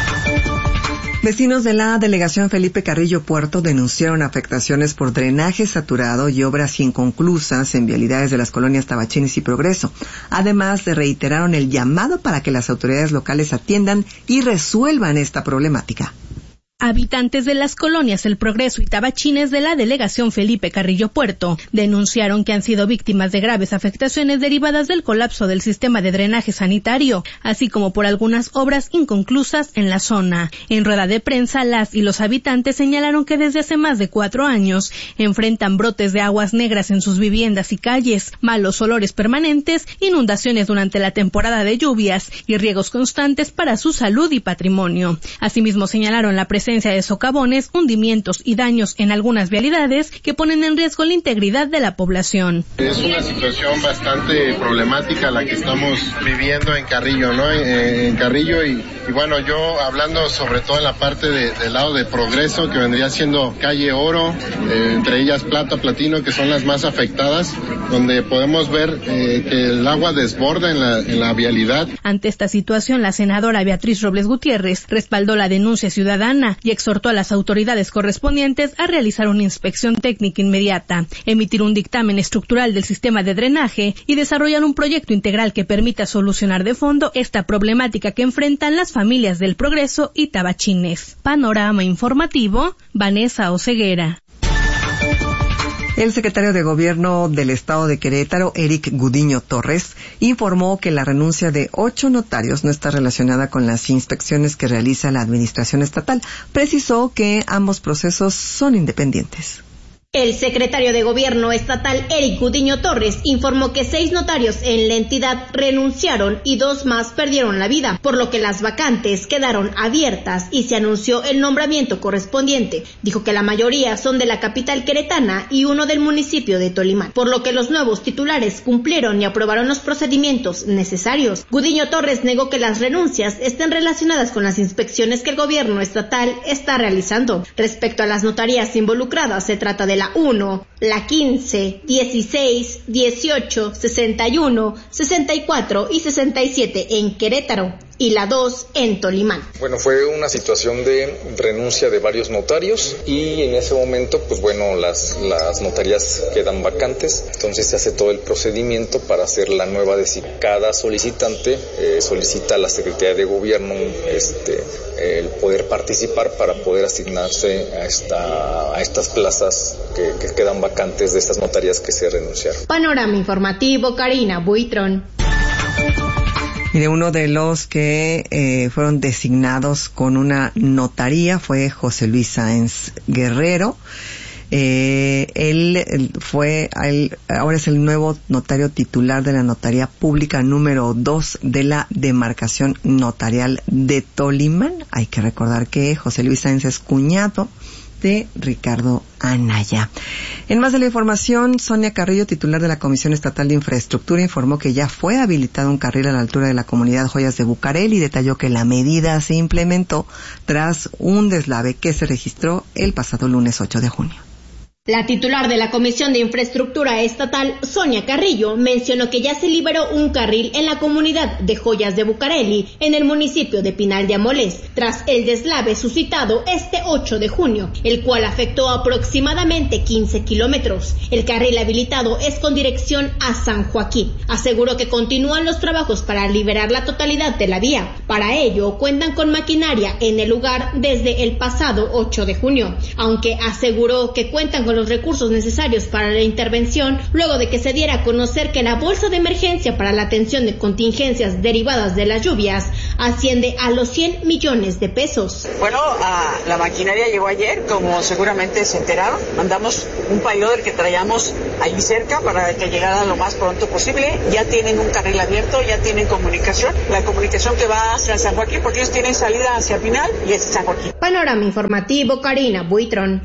Vecinos de la delegación Felipe Carrillo Puerto denunciaron afectaciones por drenaje saturado y obras inconclusas en vialidades de las colonias Tabachines y Progreso. Además, reiteraron el llamado para que las autoridades locales atiendan y resuelvan esta problemática. Habitantes de las colonias El Progreso y Tabachines de la delegación Felipe Carrillo Puerto denunciaron que han sido víctimas de graves afectaciones derivadas del colapso del sistema de drenaje sanitario, así como por algunas obras inconclusas en la zona. En rueda de prensa, las y los habitantes señalaron que desde hace más de cuatro años enfrentan brotes de aguas negras en sus viviendas y calles, malos olores permanentes, inundaciones durante la temporada de lluvias y riegos constantes para su salud y patrimonio. Asimismo, señalaron la presencia de socavones, hundimientos y daños en algunas vialidades que ponen en riesgo la integridad de la población. Es una situación bastante problemática la que estamos viviendo en Carrillo, ¿no? En, en Carrillo y, y bueno, yo hablando sobre todo en la parte de, del lado de Progreso, que vendría siendo calle Oro, eh, entre ellas Plata, Platino, que son las más afectadas, donde podemos ver eh, que el agua desborda en la, en la vialidad. Ante esta situación, la senadora Beatriz Robles Gutiérrez respaldó la denuncia ciudadana y exhortó a las autoridades correspondientes a realizar una inspección técnica inmediata, emitir un dictamen estructural del sistema de drenaje y desarrollar un proyecto integral que permita solucionar de fondo esta problemática que enfrentan las familias del Progreso y Tabachines. Panorama informativo, Vanessa Oceguera. El secretario de Gobierno del Estado de Querétaro, Eric Gudiño Torres, informó que la renuncia de ocho notarios no está relacionada con las inspecciones que realiza la Administración Estatal. Precisó que ambos procesos son independientes. El secretario de Gobierno estatal, Eric Gudiño Torres, informó que seis notarios en la entidad renunciaron y dos más perdieron la vida, por lo que las vacantes quedaron abiertas y se anunció el nombramiento correspondiente. Dijo que la mayoría son de la capital queretana y uno del municipio de Tolimán, por lo que los nuevos titulares cumplieron y aprobaron los procedimientos necesarios. Gudiño Torres negó que las renuncias estén relacionadas con las inspecciones que el gobierno estatal está realizando. Respecto a las notarías involucradas, se trata de la uno, la quince, dieciséis, dieciocho, sesenta y uno, sesenta y cuatro y sesenta y siete en Querétaro y la dos en Tolimán. Bueno, fue una situación de renuncia de varios notarios y en ese momento, pues bueno, las, las notarías quedan vacantes, entonces se hace todo el procedimiento para hacer la nueva designación. Cada solicitante eh, solicita a la Secretaría de Gobierno este, el poder participar para poder asignarse a, esta, a estas plazas que, que quedan vacantes de estas notarías que se renunciaron. Panorama informativo, Karina Buitrón. Mire, uno de los que eh, fueron designados con una notaría fue José Luis Sáenz Guerrero. Eh, él, él fue, él, ahora es el nuevo notario titular de la Notaría Pública número dos de la demarcación notarial de Tolimán. Hay que recordar que José Luis Sáenz es cuñado de Ricardo Anaya. En más de la información, Sonia Carrillo, titular de la Comisión Estatal de Infraestructura, informó que ya fue habilitado un carril a la altura de la comunidad Joyas de Bucareli y detalló que la medida se implementó tras un deslave que se registró el pasado lunes ocho de junio. La titular de la Comisión de Infraestructura Estatal, Sonia Carrillo, mencionó que ya se liberó un carril en la comunidad de Joyas de Bucareli, en el municipio de Pinal de Amolés, tras el deslave suscitado este ocho de junio, el cual afectó aproximadamente quince kilómetros. El carril habilitado es con dirección a San Joaquín. Aseguró que continúan los trabajos para liberar la totalidad de la vía. Para ello, cuentan con maquinaria en el lugar desde el pasado ocho de junio, aunque aseguró que cuentan con los recursos necesarios para la intervención luego de que se diera a conocer que la bolsa de emergencia para la atención de contingencias derivadas de las lluvias asciende a los cien millones de pesos. Bueno, uh, la maquinaria llegó ayer, como seguramente se enteraron. Mandamos un payloader que traíamos allí cerca para que llegara lo más pronto posible. Ya tienen un carril abierto, ya tienen comunicación. La comunicación que va hacia San Joaquín, porque ellos tienen salida hacia Pinal y hacia San Joaquín. Panorama informativo, Karina Buitrón.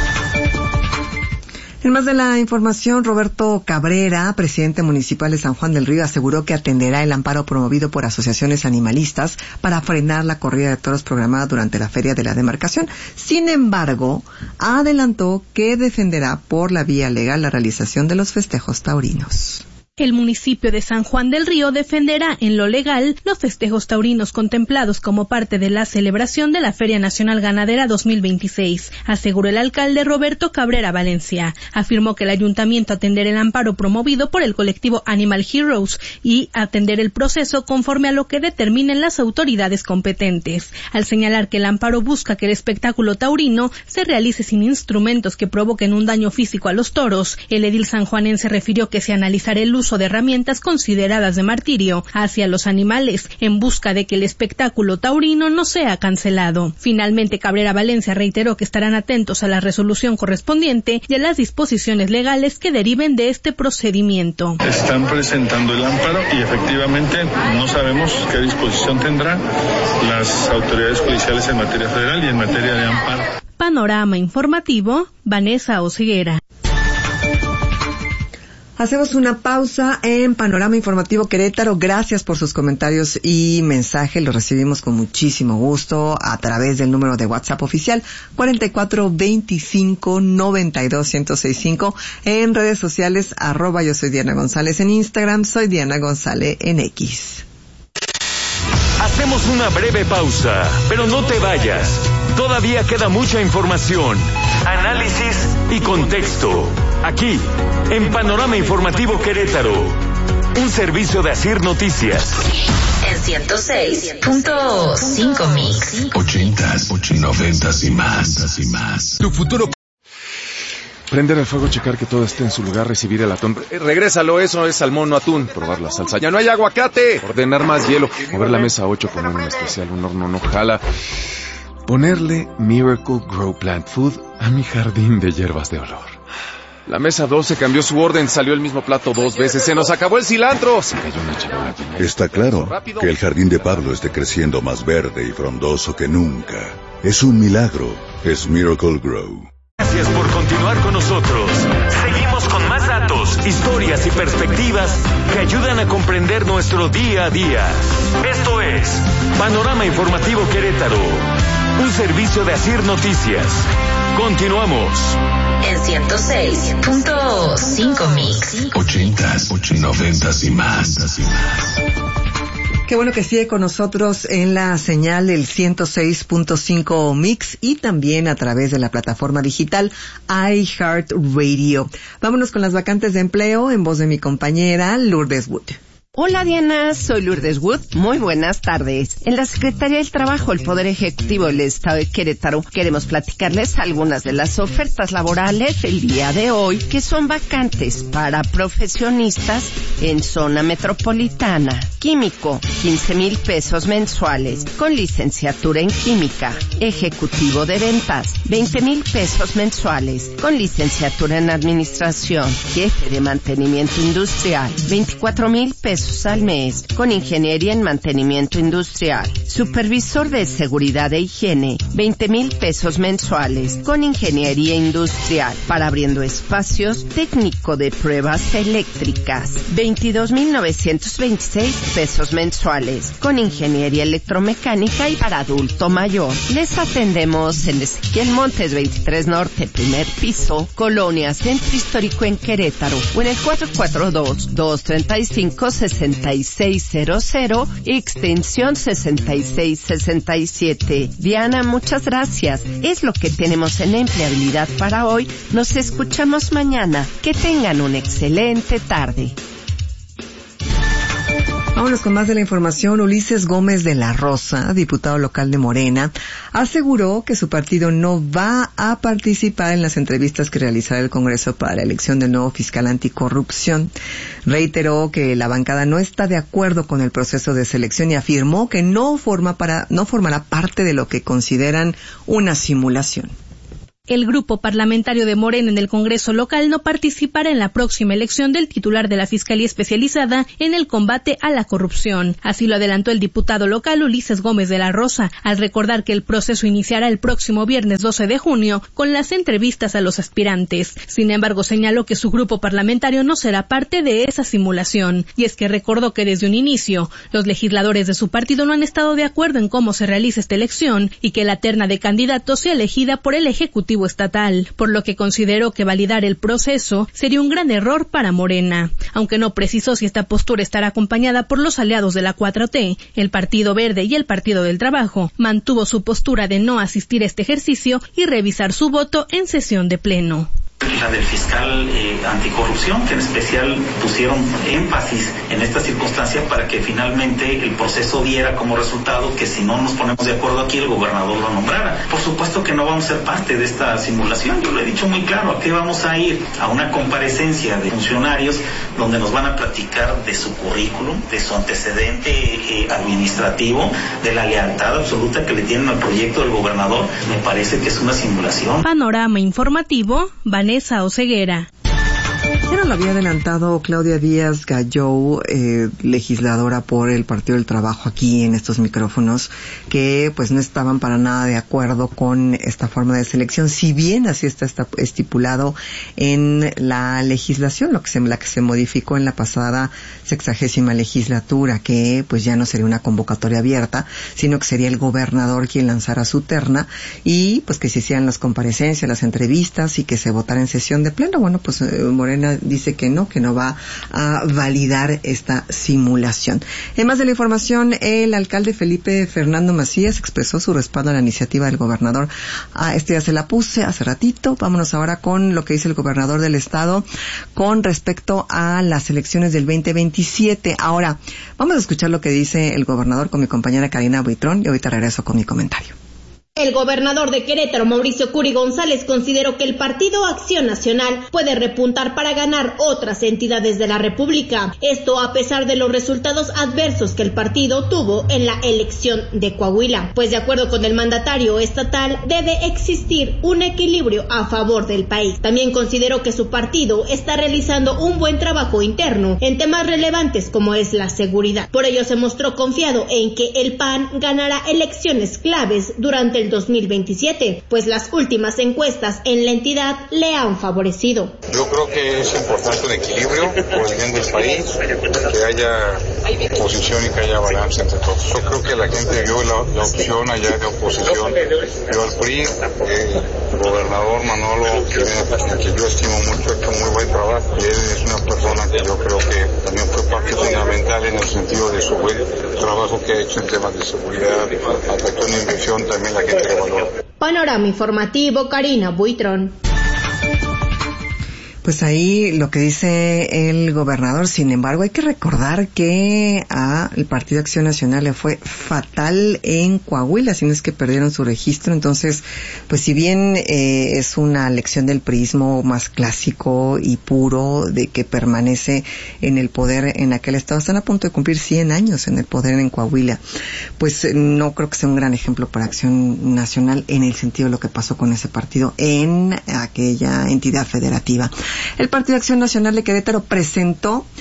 En más de la información, Roberto Cabrera, presidente municipal de San Juan del Río, aseguró que atenderá el amparo promovido por asociaciones animalistas para frenar la corrida de toros programada durante la Feria de la Demarcación. Sin embargo, adelantó que defenderá por la vía legal la realización de los festejos taurinos. El municipio de San Juan del Río defenderá en lo legal los festejos taurinos contemplados como parte de la celebración de la Feria Nacional Ganadera dos mil veintiséis, aseguró el alcalde Roberto Cabrera Valencia. Afirmó que el ayuntamiento atenderá el amparo promovido por el colectivo Animal Heroes y atender el proceso conforme a lo que determinen las autoridades competentes. Al señalar que el amparo busca que el espectáculo taurino se realice sin instrumentos que provoquen un daño físico a los toros, el edil sanjuanense refirió que se analizará el uso de herramientas consideradas de martirio hacia los animales en busca de que el espectáculo taurino no sea cancelado. Finalmente, Cabrera Valencia reiteró que estarán atentos a la resolución correspondiente y a las disposiciones legales que deriven de este procedimiento. Están presentando el amparo y efectivamente no sabemos qué disposición tendrán las autoridades judiciales en materia federal y en materia de amparo. Panorama informativo, Vanessa Oseguera. Hacemos una pausa en Panorama Informativo Querétaro. Gracias por sus comentarios y mensajes. Los recibimos con muchísimo gusto a través del número de WhatsApp oficial cuarenta y cuatro veinticinco noventa y dos ciento sesenta y cinco. En redes sociales, arroba yo soy Diana González en Instagram, soy Diana González en X. Hacemos una breve pausa, pero no te vayas. Todavía queda mucha información, análisis y contexto. Aquí, en Panorama Informativo Querétaro, un servicio de Asir Noticias. En ciento seis punto cinco Mix. Ochentas, noventas y más, y más. Tu futuro. Prender el fuego, checar que todo esté en su lugar, recibir el atún. Eh, regrésalo, eso es salmón, no atún. Probar la salsa. Ya no hay aguacate. Ordenar más hielo. Mover la mesa a ocho, poner un especial, un horno no jala. Ponerle Miracle Grow Plant Food a mi jardín de hierbas de olor. La mesa doce cambió su orden, salió el mismo plato dos veces, se nos acabó el cilantro. Se cayó una charola. Está claro que el jardín de Pablo esté creciendo más verde y frondoso que nunca. Es un milagro, es Miracle Grow. Gracias por continuar con nosotros. Seguimos con más datos, historias y perspectivas que ayudan a comprender nuestro día a día. Esto es Panorama Informativo Querétaro, un servicio de Asir Noticias. Continuamos. En ciento seis punto cinco Mix. Ochentas, noventas y más, y más. Qué bueno que sigue con nosotros en la señal del ciento seis punto cinco Mix y también a través de la plataforma digital iHeartRadio. Vámonos con las vacantes de empleo en voz de mi compañera Lourdes Wood. Hola Diana, soy Lourdes Wood. Muy buenas tardes. En la Secretaría del Trabajo, el Poder Ejecutivo del Estado de Querétaro, queremos platicarles algunas de las ofertas laborales del día de hoy, que son vacantes para profesionistas en zona metropolitana. Químico, quince mil pesos mensuales, con licenciatura en química. Ejecutivo de ventas, veinte mil pesos mensuales, con licenciatura en administración. Jefe de mantenimiento industrial, veinticuatro mil pesos al mes, con ingeniería en mantenimiento industrial. Supervisor de seguridad e higiene, veinte mil pesos mensuales, con ingeniería industrial. Para abriendo espacios, técnico de pruebas eléctricas, veintidós mil novecientos veintiséis pesos mensuales, con ingeniería electromecánica y para adulto mayor. Les atendemos en Ezequiel Montes veintitrés Norte, primer piso, Colonia Centro Histórico en Querétaro, o en el cuatro cuatro dos, dos tres cinco, seis seis cero cero, extensión sesenta y seis sesenta y siete. Diana, muchas gracias. Es lo que tenemos en empleabilidad para hoy. Nos escuchamos mañana. Que tengan una excelente tarde. Vámonos con más de la información. Ulises Gómez de la Rosa, diputado local de Morena, aseguró que su partido no va a participar en las entrevistas que realizará el Congreso para la elección del nuevo fiscal anticorrupción. Reiteró que la bancada no está de acuerdo con el proceso de selección y afirmó que no forma para, no formará parte de lo que consideran una simulación. El grupo parlamentario de Morena en el Congreso local no participará en la próxima elección del titular de la Fiscalía Especializada en el combate a la corrupción. Así lo adelantó el diputado local Ulises Gómez de la Rosa, al recordar que el proceso iniciará el próximo viernes doce de junio con las entrevistas a los aspirantes. Sin embargo, señaló que su grupo parlamentario no será parte de esa simulación. Y es que recordó que desde un inicio, los legisladores de su partido no han estado de acuerdo en cómo se realiza esta elección y que la terna de candidatos sea elegida por el Ejecutivo estatal, por lo que consideró que validar el proceso sería un gran error para Morena. Aunque no precisó si esta postura estará acompañada por los aliados de la cuatro T, el Partido Verde y el Partido del Trabajo mantuvo su postura de no asistir a este ejercicio y revisar su voto en sesión de pleno. La del fiscal eh, anticorrupción, que en especial pusieron énfasis en esta circunstancia para que finalmente el proceso diera como resultado que si no nos ponemos de acuerdo aquí el gobernador lo nombrara. Por supuesto que no vamos a ser parte de esta simulación, yo lo he dicho muy claro, ¿a qué vamos a ir? A una comparecencia de funcionarios donde nos van a platicar de su currículum, de su antecedente eh, administrativo, de la lealtad absoluta que le tienen al proyecto del gobernador. Me parece que es una simulación. Panorama informativo, Vanessa Oseguera. Ya nos lo había adelantado Claudia Díaz Gallou, eh, legisladora por el Partido del Trabajo aquí en estos micrófonos, que pues no estaban para nada de acuerdo con esta forma de selección, si bien así está, está estipulado en la legislación, lo que se, la que se modificó en la pasada sexagésima legislatura, que pues ya no sería una convocatoria abierta, sino que sería el gobernador quien lanzara su terna y pues que se hicieran las comparecencias, las entrevistas y que se votara en sesión de pleno. Bueno, pues eh, Morena dice que no, que no va a validar esta simulación. Además de la información, el alcalde Felipe Fernando Macías expresó su respaldo a la iniciativa del gobernador. Ah, este ya se la puse hace ratito. Vámonos ahora con lo que dice el gobernador del estado con respecto a las elecciones del veinte veintisiete. Ahora, vamos a escuchar lo que dice el gobernador con mi compañera Karina Buitrón y ahorita regreso con mi comentario. El gobernador de Querétaro, Mauricio Curi González, consideró que el Partido Acción Nacional puede repuntar para ganar otras entidades de la República. Esto a pesar de los resultados adversos que el partido tuvo en la elección de Coahuila. Pues de acuerdo con el mandatario estatal, debe existir un equilibrio a favor del país. También consideró que su partido está realizando un buen trabajo interno en temas relevantes como es la seguridad. Por ello se mostró confiado en que el P A N ganará elecciones claves durante el dos mil veintisiete, pues las últimas encuestas en la entidad le han favorecido. Yo creo que es importante un equilibrio por el bien del país, que haya oposición y que haya balance entre todos. Yo creo que la gente vio la, la opción allá de oposición, vio al P R I, el gobernador Manolo, que, que yo estimo mucho, ha hecho muy buen trabajo, y él es una persona que yo creo que también fue parte fundamental en el sentido de su buen trabajo que ha hecho en temas de seguridad, afectó una inversión también la gente. Panorama informativo, Karina Buitrón. Pues ahí lo que dice el gobernador. Sin embargo, hay que recordar que a el Partido Acción Nacional le fue fatal en Coahuila, si no es que perdieron su registro. Entonces, pues si bien eh, es una lección del priismo más clásico y puro de que permanece en el poder en aquel estado, están a punto de cumplir cien años en el poder en Coahuila, pues no creo que sea un gran ejemplo para Acción Nacional en el sentido de lo que pasó con ese partido en aquella entidad federativa. El Partido Acción Nacional de Querétaro presentó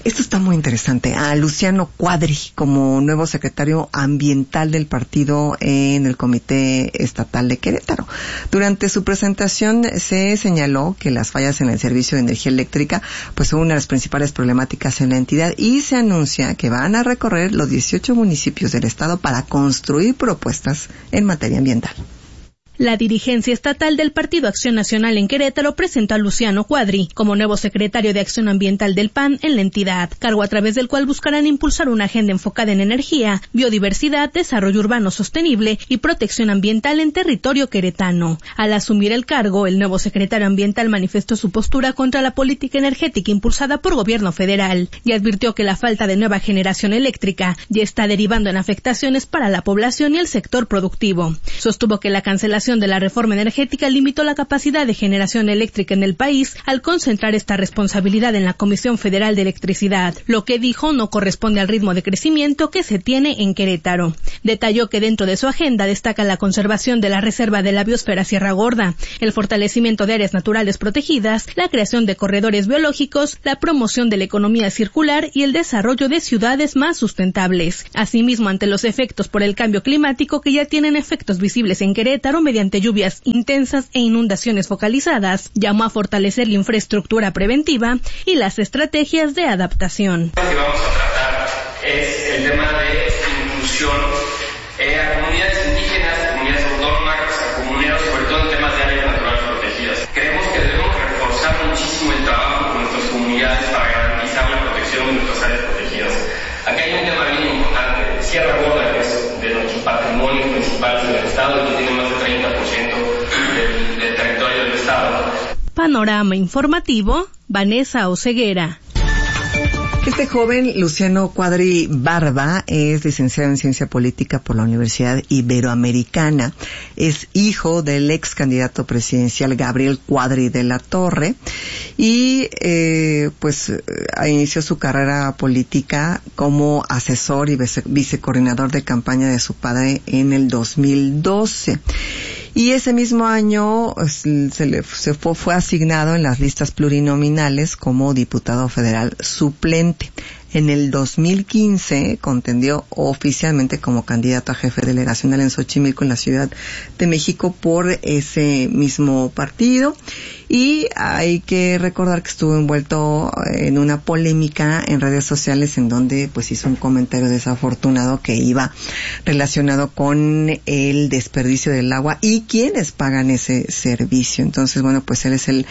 Esto está muy interesante. A Luciano Cuadri como nuevo secretario ambiental del partido en el Comité Estatal de Querétaro. Durante su presentación se señaló que las fallas en el servicio de energía eléctrica pues son una de las principales problemáticas en la entidad y se anuncia que van a recorrer los dieciocho municipios del estado para construir propuestas en materia ambiental. La dirigencia estatal del Partido Acción Nacional en Querétaro presentó a Luciano Cuadri como nuevo secretario de Acción Ambiental del P A N en la entidad, cargo a través del cual buscarán impulsar una agenda enfocada en energía, biodiversidad, desarrollo urbano sostenible y protección ambiental en territorio queretano. Al asumir el cargo, el nuevo secretario ambiental manifestó su postura contra la política energética impulsada por gobierno federal y advirtió que la falta de nueva generación eléctrica ya está derivando en afectaciones para la población y el sector productivo. Sostuvo que la cancelación de la reforma energética limitó la capacidad de generación eléctrica en el país al concentrar esta responsabilidad en la Comisión Federal de Electricidad, lo que dijo no corresponde al ritmo de crecimiento que se tiene en Querétaro. Detalló que dentro de su agenda destaca la conservación de la reserva de la biosfera Sierra Gorda, el fortalecimiento de áreas naturales protegidas, la creación de corredores biológicos, la promoción de la economía circular y el desarrollo de ciudades más sustentables. Asimismo, ante los efectos por el cambio climático que ya tienen efectos visibles en Querétaro mediante lluvias intensas e inundaciones focalizadas, llamó a fortalecer la infraestructura preventiva y las estrategias de adaptación. Lo que vamos a tratar es el tema de inclusión eh, a comunidades indígenas, a comunidades autónomas, a comunidades, sobre todo en temas de áreas naturales protegidas. Creemos que debemos reforzar muchísimo el trabajo con nuestras comunidades para garantizar la protección de nuestras áreas protegidas. Aquí hay un tema bien importante, Sierra Gorda, que es de nuestros patrimonios principales del Estado y que tiene más de treinta por ciento del, del territorio del Estado. Panorama informativo, Vanessa Oceguera. Este joven, Luciano Cuadri Barba, es licenciado en Ciencia Política por la Universidad Iberoamericana. Es hijo del ex candidato presidencial Gabriel Cuadri de la Torre y eh, pues inició su carrera política como asesor y vice, vicecoordinador de campaña de su padre en el dos mil doce. Y ese mismo año se le se fue, fue asignado en las listas plurinominales como diputado federal suplente. En el dos mil quince contendió oficialmente como candidato a jefe delegacional en Xochimilco, en la Ciudad de México, por ese mismo partido. Y hay que recordar que estuvo envuelto en una polémica en redes sociales en donde pues hizo un comentario desafortunado que iba relacionado con el desperdicio del agua y quienes pagan ese servicio. Entonces, bueno, pues él es el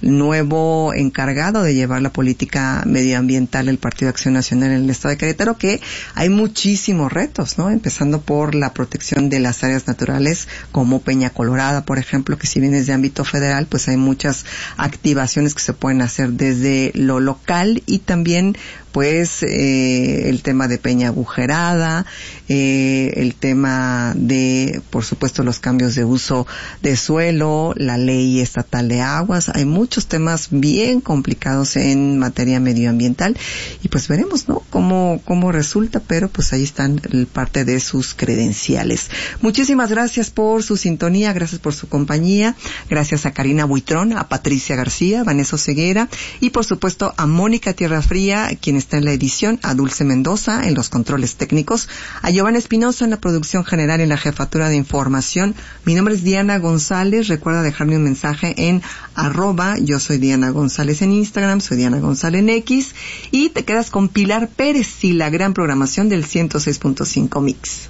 nuevo encargado de llevar la política medioambiental del Partido Acción Nacional en el estado de Querétaro, que hay muchísimos retos, ¿no? Empezando por la protección de las áreas naturales como Peña Colorada, por ejemplo, que si bien es de ámbito federal, pues hay muchas activaciones que se pueden hacer desde lo local y también pues eh, el tema de Peña Agujerada, eh, el tema de, por supuesto, los cambios de uso de suelo, la ley estatal de aguas. Hay muchos temas bien complicados en materia medioambiental y pues veremos, ¿no? Cómo, cómo resulta, pero pues ahí están parte de sus credenciales. Muchísimas gracias por su sintonía, gracias por su compañía, gracias a Karina Buitrón, a Patricia García, Vanessa Ceguera y por supuesto a Mónica Tierrafría, quien está en la edición, a Dulce Mendoza en los controles técnicos, a Giovanna Espinosa en la producción general y en la jefatura de información. Mi nombre es Diana González. Recuerda dejarme un mensaje en arroba yo soy Diana González en Instagram, soy Diana González en X, y te quedas con Pilar Pérez y la gran programación del ciento seis punto cinco Mix.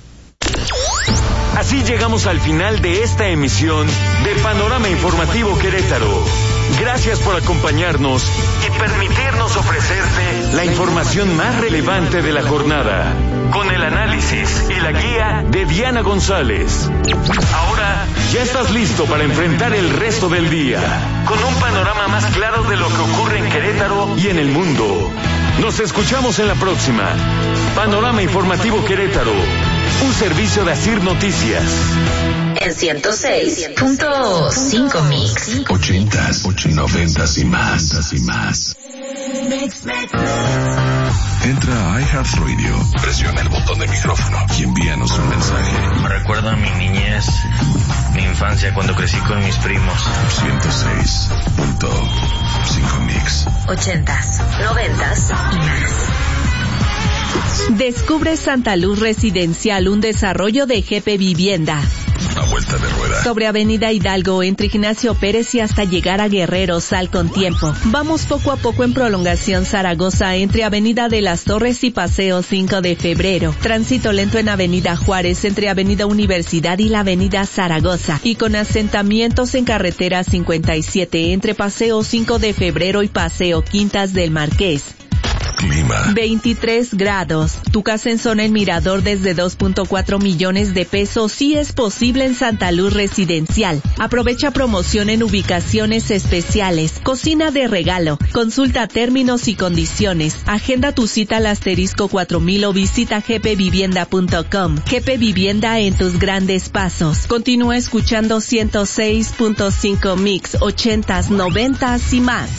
Así llegamos al final de esta emisión de Panorama Informativo Querétaro. Gracias por acompañarnos y permitirnos ofrecerte la información más relevante de la jornada, con el análisis y la guía de Diana González. Ahora ya estás listo para enfrentar el resto del día, con un panorama más claro de lo que ocurre en Querétaro y en el mundo. Nos escuchamos en la próxima. Panorama Informativo Querétaro, un servicio de Asir Noticias. En ciento seis punto cinco Mix. Ochentas, noventas y más, y más. Mix, mix. Entra a iHeartRadio, presiona el botón del micrófono y envíanos un mensaje. Me recuerda a mi niñez, mi infancia cuando crecí con mis primos. ciento seis punto cinco Mix. Ochentas, noventas y más. Descubre Santa Luz Residencial, un desarrollo de G P Vivienda. A vuelta de rueda. Sobre Avenida Hidalgo, entre Ignacio Pérez y hasta llegar a Guerrero, sal con tiempo. Vamos poco a poco en prolongación Zaragoza, entre Avenida de las Torres y Paseo cinco de febrero. Tránsito lento en Avenida Juárez, entre Avenida Universidad y la Avenida Zaragoza. Y con asentamientos en carretera cincuenta y siete, entre Paseo cinco de febrero y Paseo Quintas del Marqués. Clima. veintitrés grados. Tu casa en zona El Mirador desde dos punto cuatro millones de pesos sí es posible en Santa Luz Residencial. Aprovecha promoción en ubicaciones especiales. Cocina de regalo. Consulta términos y condiciones. Agenda tu cita al asterisco cuatro mil o visita g p vivienda punto com. G P Vivienda en tus grandes pasos. Continúa escuchando ciento seis punto cinco Mix, ochentas, noventas y más.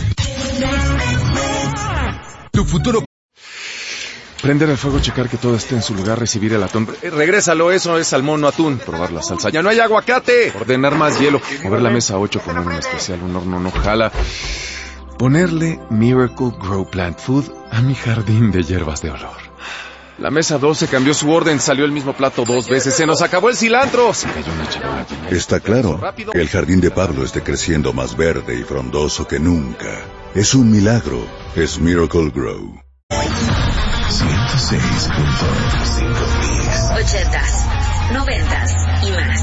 Tu futuro. Prender el fuego, checar que todo esté en su lugar, recibir el atún. Eh, regrésalo, eso es salmón, no atún. Probar la salsa. Ya no hay aguacate. Ordenar más hielo. Mover la mesa ocho con un especial, un horno no jala. Ponerle Miracle Grow Plant Food a mi jardín de hierbas de olor. La mesa doce cambió su orden, salió el mismo plato dos veces, se nos acabó el cilantro. Se cayó una charola. Está claro que el jardín de Pablo esté creciendo más verde y frondoso que nunca. Es un milagro. Es Miracle Grow. ciento seis punto cinco Mix. Ochentas, noventas y más.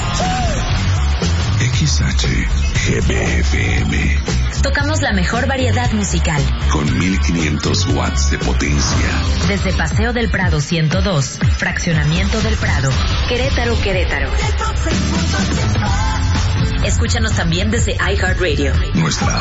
X H G B F M. Tocamos la mejor variedad musical. Con mil quinientos watts de potencia. Desde Paseo del Prado ciento dos, Fraccionamiento del Prado, Querétaro, Querétaro. Escúchanos también desde iHeartRadio. Nuestra